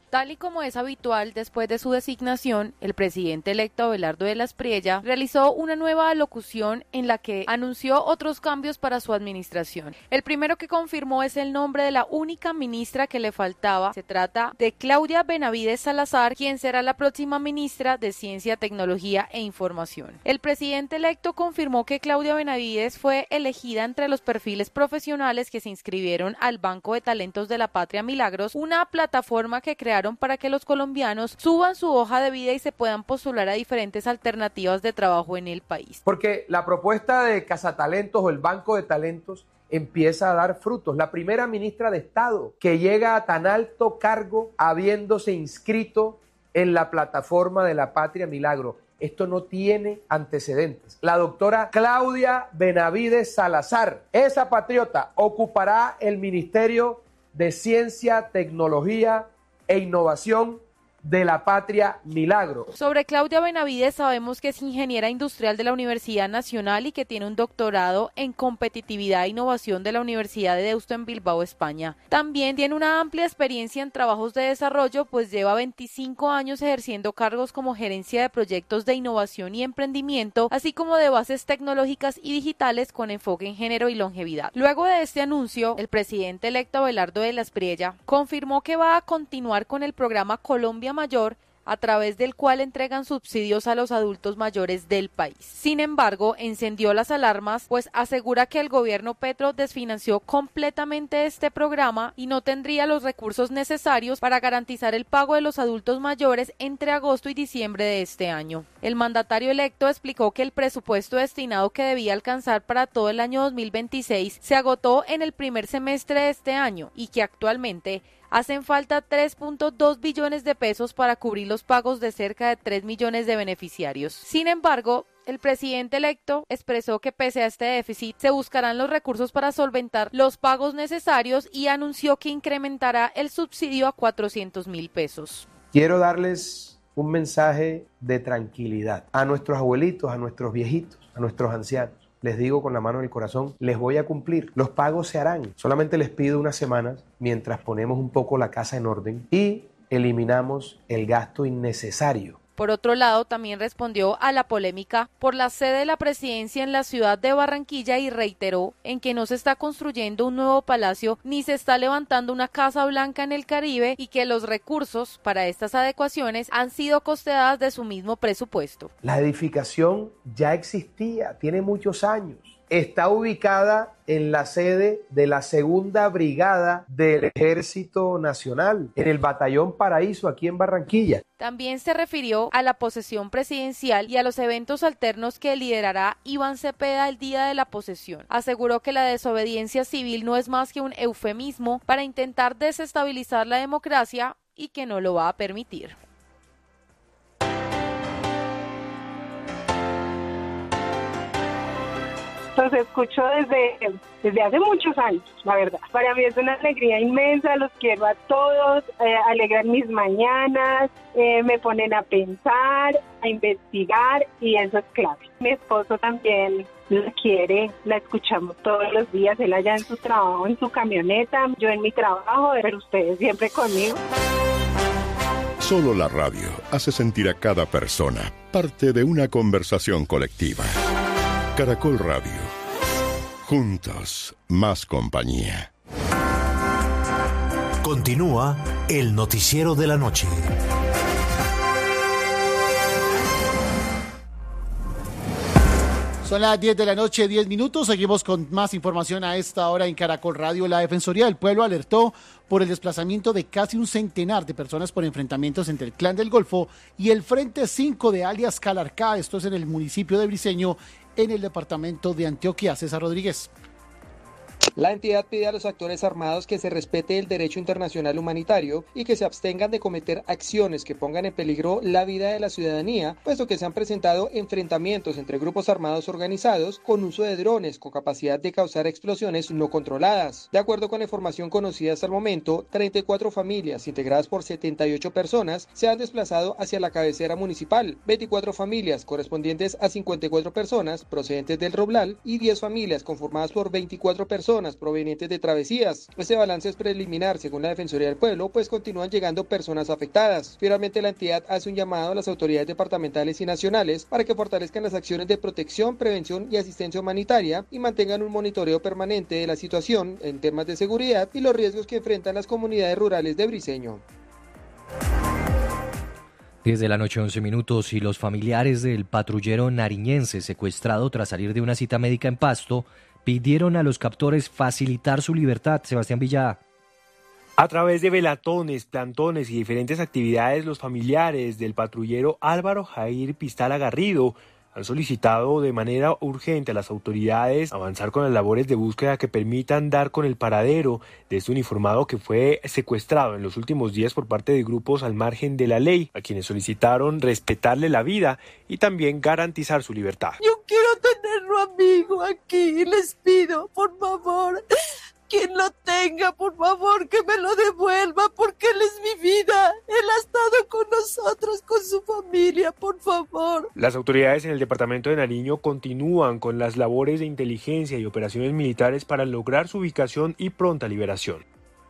Tal y como es habitual después de su designación, el presidente electo Abelardo de la Espriella realizó una nueva alocución en la que anunció otros cambios para su administración. El primero que confirmó es el nombre de la única ministra que le faltaba. Se trata de Claudia Benavides Salazar, quien será la próxima ministra de Ciencia, Tecnología e Información. El presidente electo confirmó que Claudia Benavides fue elegida entre los perfiles profesionales que se inscribieron al Banco de Talentos de la Patria Milagros, una plataforma que crearon para que los colombianos suban su hoja de vida y se puedan postular a diferentes alternativas de trabajo en el país. Porque la propuesta de Cazatalentos o el Banco de Talentos empieza a dar frutos. La primera ministra de Estado que llega a tan alto cargo habiéndose inscrito en la plataforma de la Patria Milagro. Esto no tiene antecedentes. La doctora Claudia Benavides Salazar, esa patriota, ocupará el Ministerio de Ciencia, Tecnología e Innovación de la Patria Milagro. Sobre Claudia Benavides sabemos que es ingeniera industrial de la Universidad Nacional y que tiene un doctorado en competitividad e innovación de la Universidad de Deusto en Bilbao, España. También tiene una amplia experiencia en trabajos de desarrollo, pues lleva 25 años ejerciendo cargos como gerencia de proyectos de innovación y emprendimiento, así como de bases tecnológicas y digitales con enfoque en género y longevidad. Luego de este anuncio, el presidente electo Abelardo de la Espriella confirmó que va a continuar con el programa Colombia Mayor, a través del cual entregan subsidios a los adultos mayores del país. Sin embargo, encendió las alarmas, pues asegura que el gobierno Petro desfinanció completamente este programa y no tendría los recursos necesarios para garantizar el pago de los adultos mayores entre agosto y diciembre de este año. El mandatario electo explicó que el presupuesto destinado que debía alcanzar para todo el año 2026 se agotó en el primer semestre de este año y que actualmente hacen falta 3.2 billones de pesos para cubrir los pagos de cerca de 3 millones de beneficiarios. Sin embargo, el presidente electo expresó que pese a este déficit se buscarán los recursos para solventar los pagos necesarios y anunció que incrementará el subsidio a 400.000 pesos. Quiero darles un mensaje de tranquilidad a nuestros abuelitos, a nuestros viejitos, a nuestros ancianos. Les digo con la mano en el corazón, les voy a cumplir. Los pagos se harán. Solamente les pido unas semanas mientras ponemos un poco la casa en orden y eliminamos el gasto innecesario. Por otro lado, también respondió a la polémica por la sede de la presidencia en la ciudad de Barranquilla y reiteró en que no se está construyendo un nuevo palacio ni se está levantando una Casa Blanca en el Caribe y que los recursos para estas adecuaciones han sido costeadas de su mismo presupuesto. La edificación ya existía, tiene muchos años. Está ubicada en la sede de la Segunda Brigada del Ejército Nacional, en el Batallón Paraíso, aquí en Barranquilla. También se refirió a la posesión presidencial y a los eventos alternos que liderará Iván Cepeda el día de la posesión. Aseguró que la desobediencia civil no es más que un eufemismo para intentar desestabilizar la democracia y que no lo va a permitir. Los escucho desde hace muchos años, la verdad. Para mí es una alegría inmensa, los quiero a todos, alegran mis mañanas, me ponen a pensar, a investigar y eso es clave. Mi esposo también la quiere, la escuchamos todos los días, él allá en su trabajo, en su camioneta, yo en mi trabajo, pero ustedes siempre conmigo. Solo la radio hace sentir a cada persona parte de una conversación colectiva. Caracol Radio. Juntos, más compañía. Continúa el noticiero de la noche. Son las 10 de la noche, 10 minutos. Seguimos con más información a esta hora en Caracol Radio. La Defensoría del Pueblo alertó por el desplazamiento de casi un centenar de personas por enfrentamientos entre el Clan del Golfo y el Frente 5 de alias Calarcá. Esto es en el municipio de Briceño, en el departamento de Antioquia. César Rodríguez. La entidad pide a los actores armados que se respete el derecho internacional humanitario y que se abstengan de cometer acciones que pongan en peligro la vida de la ciudadanía, puesto que se han presentado enfrentamientos entre grupos armados organizados con uso de drones con capacidad de causar explosiones no controladas. De acuerdo con la información conocida hasta el momento, 34 familias integradas por 78 personas se han desplazado hacia la cabecera municipal, 24 familias correspondientes a 54 personas procedentes del Roblal y 10 familias conformadas por 24 personas personas provenientes de travesías. Este balance es preliminar, según la Defensoría del Pueblo, pues continúan llegando personas afectadas. Finalmente, la entidad hace un llamado a las autoridades departamentales y nacionales para que fortalezcan las acciones de protección, prevención y asistencia humanitaria y mantengan un monitoreo permanente de la situación en temas de seguridad y los riesgos que enfrentan las comunidades rurales de Briceño. 10 de la noche, 11 minutos, y los familiares del patrullero nariñense secuestrado tras salir de una cita médica en Pasto pidieron a los captores facilitar su libertad. Sebastián Villada. A través de velatones, plantones y diferentes actividades, los familiares del patrullero Álvaro Jair Pistala Garrido han solicitado de manera urgente a las autoridades avanzar con las labores de búsqueda que permitan dar con el paradero de este uniformado que fue secuestrado en los últimos días por parte de grupos al margen de la ley, a quienes solicitaron respetarle la vida y también garantizar su libertad. Yo quiero tenerlo amigo aquí, les pido, por favor. Quien lo tenga, por favor, que me lo devuelva, porque él es mi vida. Él ha estado con nosotros, con su familia, por favor. Las autoridades en el departamento de Nariño continúan con las labores de inteligencia y operaciones militares para lograr su ubicación y pronta liberación.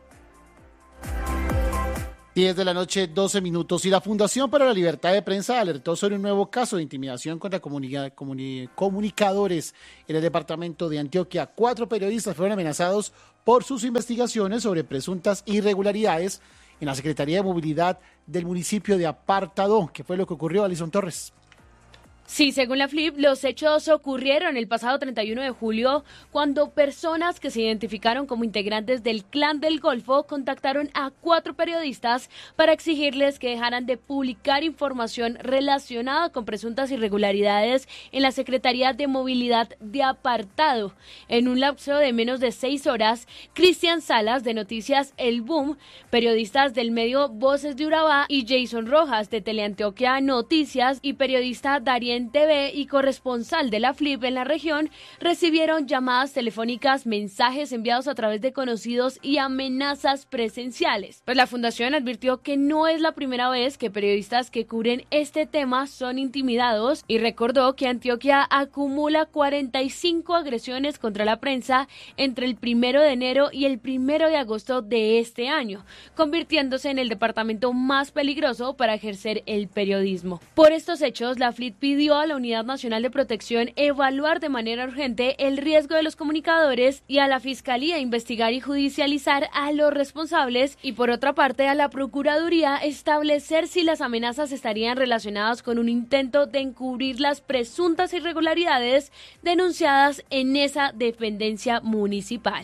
10 de la noche, 12 minutos. Y la Fundación para la Libertad de Prensa alertó sobre un nuevo caso de intimidación contra comunicadores en el departamento de Antioquia. 4 periodistas fueron amenazados por sus investigaciones sobre presuntas irregularidades en la Secretaría de Movilidad del municipio de Apartadó. ¿Qué fue lo que ocurrió, Alison Torres? Sí, según la FLIP, los hechos ocurrieron el pasado 31 de julio cuando personas que se identificaron como integrantes del Clan del Golfo contactaron a 4 periodistas para exigirles que dejaran de publicar información relacionada con presuntas irregularidades en la Secretaría de Movilidad de Apartado. En un lapso de menos de 6 horas, Cristian Salas, de Noticias El Boom, periodistas del medio Voces de Urabá, y Jason Rojas, de Teleantioquia Noticias, y periodista Darien TV y corresponsal de la FLIP en la región, recibieron llamadas telefónicas, mensajes enviados a través de conocidos y amenazas presenciales. Pues la fundación advirtió que no es la primera vez que periodistas que cubren este tema son intimidados y recordó que Antioquia acumula 45 agresiones contra la prensa entre el 1 de enero y el 1 de agosto de este año, convirtiéndose en el departamento más peligroso para ejercer el periodismo. Por estos hechos, la FLIP pidió a la Unidad Nacional de Protección evaluar de manera urgente el riesgo de los comunicadores y a la Fiscalía investigar y judicializar a los responsables y, por otra parte, a la Procuraduría establecer si las amenazas estarían relacionadas con un intento de encubrir las presuntas irregularidades denunciadas en esa dependencia municipal.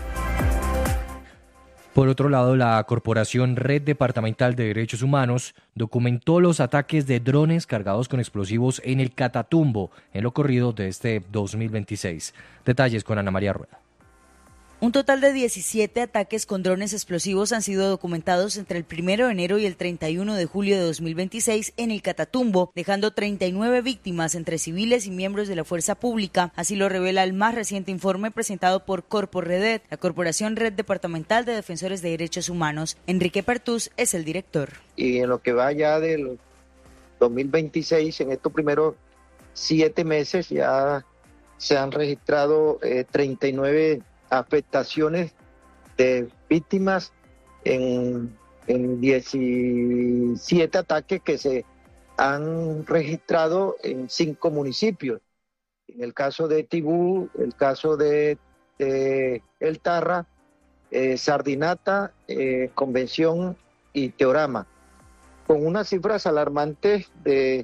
Por otro lado, la Corporación Red Departamental de Derechos Humanos documentó los ataques de drones cargados con explosivos en el Catatumbo en lo corrido de este 2026. Detalles con Ana María Rueda. Un total de 17 ataques con drones explosivos han sido documentados entre el 1 de enero y el 31 de julio de 2026 en el Catatumbo, dejando 39 víctimas entre civiles y miembros de la fuerza pública. Así lo revela el más reciente informe presentado por Corporredet, la Corporación Red Departamental de Defensores de Derechos Humanos. Enrique Pertús es el director. Y en lo que va ya del 2026, en estos primeros 7 meses ya se han registrado 39 afectaciones de víctimas en 17 ataques que se han registrado en 5 municipios. En el caso de Tibú, el caso de El Tarra, Sardinata, Convención y Teorama, con unas cifras alarmantes de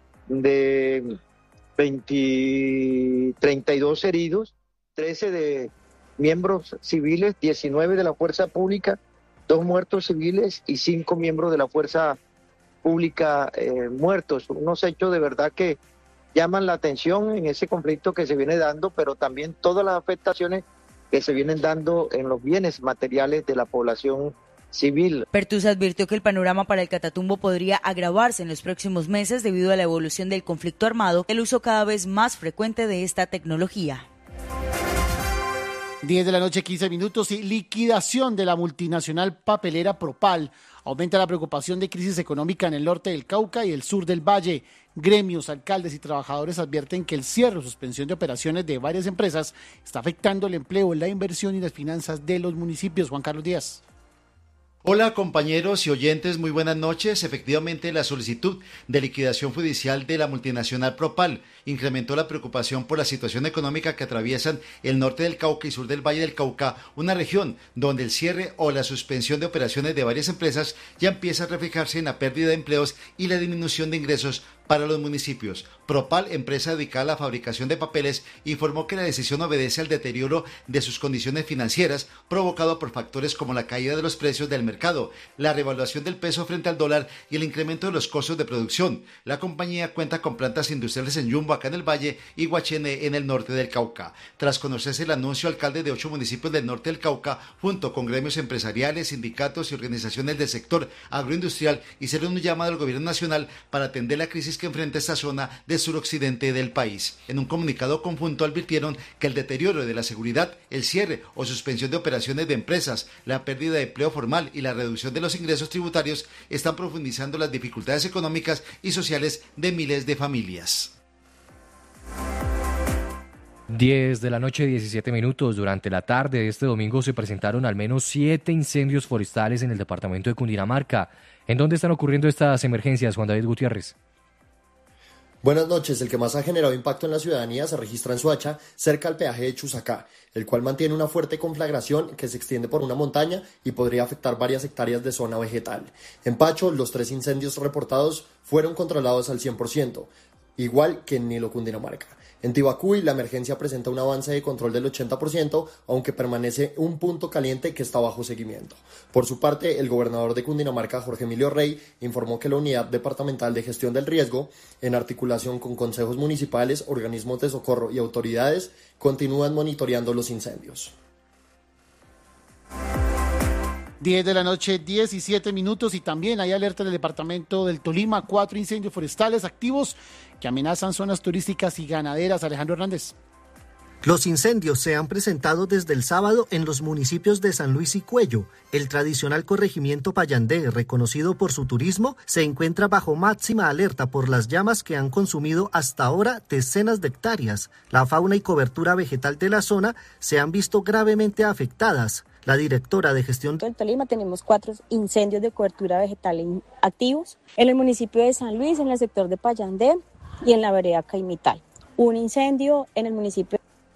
32 heridos, 13 de miembros civiles, 19 de la fuerza pública, 2 muertos civiles y 5 miembros de la fuerza pública muertos. Unos hechos de verdad que llaman la atención en ese conflicto que se viene dando, pero también todas las afectaciones que se vienen dando en los bienes materiales de la población civil. Pertús advirtió que el panorama para el Catatumbo podría agravarse en los próximos meses debido a la evolución del conflicto armado, el uso cada vez más frecuente de esta tecnología. 10 de la noche, 15 minutos, y liquidación de la multinacional papelera Propal. Aumenta la preocupación de crisis económica en el norte del Cauca y el sur del Valle. Gremios, alcaldes y trabajadores advierten que el cierre o suspensión de operaciones de varias empresas está afectando el empleo, la inversión y las finanzas de los municipios. Juan Carlos Díaz. Hola compañeros y oyentes, muy buenas noches. Efectivamente, la solicitud de liquidación judicial de la multinacional Propal incrementó la preocupación por la situación económica que atraviesan el norte del Cauca y sur del Valle del Cauca, una región donde el cierre o la suspensión de operaciones de varias empresas ya empieza a reflejarse en la pérdida de empleos y la disminución de ingresos para los municipios. Propal, empresa dedicada a la fabricación de papeles, informó que la decisión obedece al deterioro de sus condiciones financieras provocado por factores como la caída de los precios del mercado, la revaluación del peso frente al dólar y el incremento de los costos de producción. La compañía cuenta con plantas industriales en Yumbo, acá en el Valle, y Guachené, en el norte del Cauca. Tras conocerse el anuncio, alcaldes de 8 municipios del norte del Cauca, junto con gremios empresariales, sindicatos y organizaciones del sector agroindustrial, hicieron un llamado al gobierno nacional para atender la crisis que enfrenta esta zona del suroccidente del país. En un comunicado conjunto advirtieron que el deterioro de la seguridad, el cierre o suspensión de operaciones de empresas, la pérdida de empleo formal y la reducción de los ingresos tributarios están profundizando las dificultades económicas y sociales de miles de familias. 10 de la noche, 17 minutos. Durante la tarde de este domingo se presentaron al menos 7 incendios forestales en el departamento de Cundinamarca. ¿En dónde están ocurriendo estas emergencias, Juan David Gutiérrez? Buenas noches. El que más ha generado impacto en la ciudadanía se registra en Soacha, cerca al peaje de Chusacá, el cual mantiene una fuerte conflagración que se extiende por una montaña y podría afectar varias hectáreas de zona vegetal. En Pacho, los 3 incendios reportados fueron controlados al 100%, igual que en Nilo, Cundinamarca. En Tibacuy, la emergencia presenta un avance de control del 80%, aunque permanece un punto caliente que está bajo seguimiento. Por su parte, el gobernador de Cundinamarca, Jorge Emilio Rey, informó que la Unidad Departamental de Gestión del Riesgo, en articulación con consejos municipales, organismos de socorro y autoridades, continúan monitoreando los incendios. 10 de la noche, 17 minutos, y también hay alerta en el departamento del Tolima, 4 incendios forestales activos que amenazan zonas turísticas y ganaderas. Alejandro Hernández. Los incendios se han presentado desde el sábado en los municipios de San Luis y Cuello. El tradicional corregimiento Payandé, reconocido por su turismo, se encuentra bajo máxima alerta por las llamas que han consumido hasta ahora decenas de hectáreas. La fauna y cobertura vegetal de la zona se han visto gravemente afectadas. La directora de gestión del Tolima tenemos 4 incendios de cobertura vegetal activos en el municipio de San Luis, en el sector de Payandé y en la vereda Caimital. Un incendio en el municipio.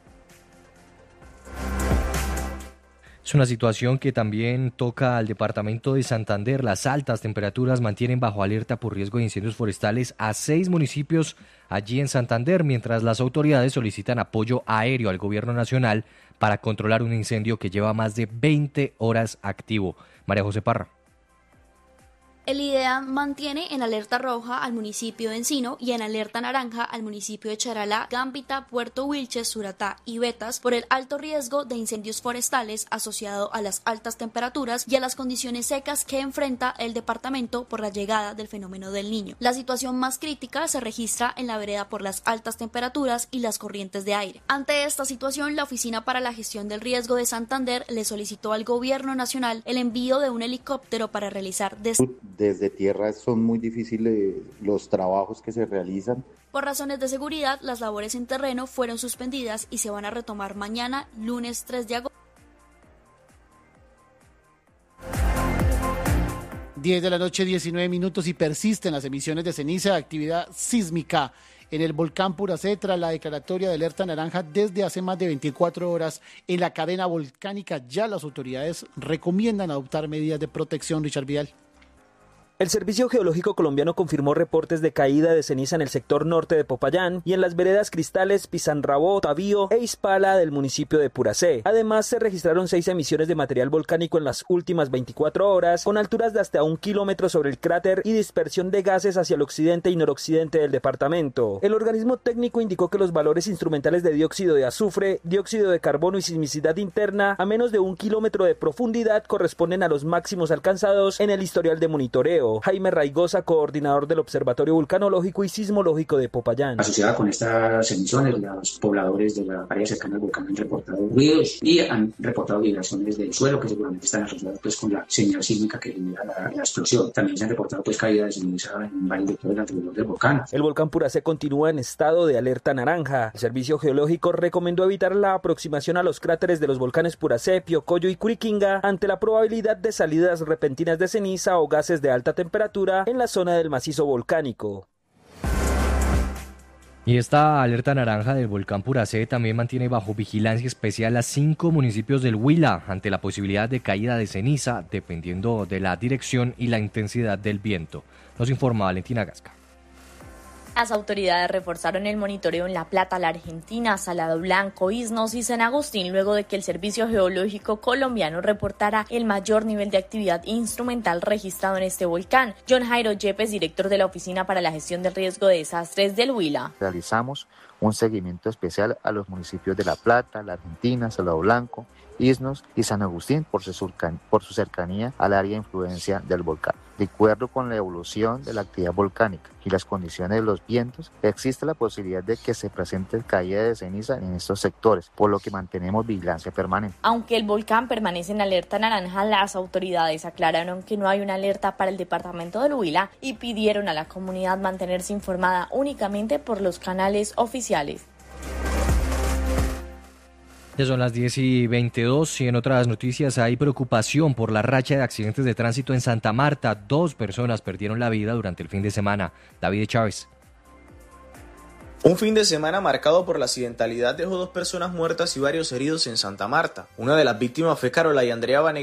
Es una situación que también toca al departamento de Santander. Las altas temperaturas mantienen bajo alerta por riesgo de incendios forestales a 6 municipios allí en Santander, mientras las autoridades solicitan apoyo aéreo al gobierno nacional para controlar un incendio que lleva más de 20 horas activo. María José Parra. El IDEA mantiene en alerta roja al municipio de Encino y en alerta naranja al municipio de Charalá, Gambita, Puerto Wilches, Suratá y Betas por el alto riesgo de incendios forestales asociado a las altas temperaturas y a las condiciones secas que enfrenta el departamento por la llegada del fenómeno del Niño. La situación más crítica se registra en la vereda por las altas temperaturas y las corrientes de aire. Ante esta situación, la Oficina para la Gestión del Riesgo de Santander le solicitó al Gobierno Nacional el envío de un helicóptero para realizar desde tierra son muy difíciles los trabajos que se realizan. Por razones de seguridad, las labores en terreno fueron suspendidas y se van a retomar mañana, lunes 3 de agosto. 10 de la noche, 19 minutos, y persisten las emisiones de ceniza de actividad sísmica en el volcán Puracé tras la declaratoria de alerta naranja desde hace más de 24 horas en la cadena volcánica. Ya las autoridades recomiendan adoptar medidas de protección. Richard Vidal. El Servicio Geológico Colombiano confirmó reportes de caída de ceniza en el sector norte de Popayán y en las veredas Cristales, Pizanrabó, Tavío e Ispala del municipio de Puracé. Además, se registraron 6 emisiones de material volcánico en las últimas 24 horas, con alturas de hasta 1 kilómetro sobre el cráter y dispersión de gases hacia el occidente y noroccidente del departamento. El organismo técnico indicó que los valores instrumentales de dióxido de azufre, dióxido de carbono y sismicidad interna a menos de 1 kilómetro de profundidad corresponden a los máximos alcanzados en el historial de monitoreo. video. Jaime Raigosa, coordinador del Observatorio Vulcanológico y Sismológico de Popayán. Asociada con estas emisiones, los pobladores de la área cercana al volcán han reportado ruidos y han reportado vibraciones del suelo que seguramente están asociadas pues con la señal sísmica que genera la explosión. También se han reportado pues caídas de ceniza en varios sectores alrededor del volcán. El volcán Puracé continúa en estado de alerta naranja. El Servicio Geológico recomendó evitar la aproximación a los cráteres de los volcanes Puracé, Piocoyo y Curiquinga ante la probabilidad de salidas repentinas de ceniza o gases de alta temperatura en la zona del macizo volcánico. Y esta alerta naranja del volcán Puracé también mantiene bajo vigilancia especial a 5 municipios del Huila ante la posibilidad de caída de ceniza dependiendo de la dirección y la intensidad del viento. Nos informa Valentina Gasca. Las autoridades reforzaron el monitoreo en La Plata, La Argentina, Salado Blanco, Isnos y San Agustín luego de que el Servicio Geológico colombiano reportara el mayor nivel de actividad instrumental registrado en este volcán. John Jairo Yepes, director de la Oficina para la Gestión del Riesgo de Desastres del Huila. Realizamos un seguimiento especial a los municipios de La Plata, La Argentina, Salado Blanco, Isnos y San Agustín por su cercanía al área de influencia del volcán. De acuerdo con la evolución de la actividad volcánica y las condiciones de los vientos, existe la posibilidad de que se presente caída de ceniza en estos sectores, por lo que mantenemos vigilancia permanente. Aunque el volcán permanece en alerta naranja, las autoridades aclararon que no hay una alerta para el departamento del Huila y pidieron a la comunidad mantenerse informada únicamente por los canales oficiales. Ya son las 10:22 y en otras noticias hay preocupación por la racha de accidentes de tránsito en Santa Marta. 2 personas perdieron la vida durante el fin de semana. David Chávez. Un fin de semana marcado por la accidentalidad dejó 2 personas muertas y varios heridos en Santa Marta. Una de las víctimas fue Carola y Andrea Vanegas,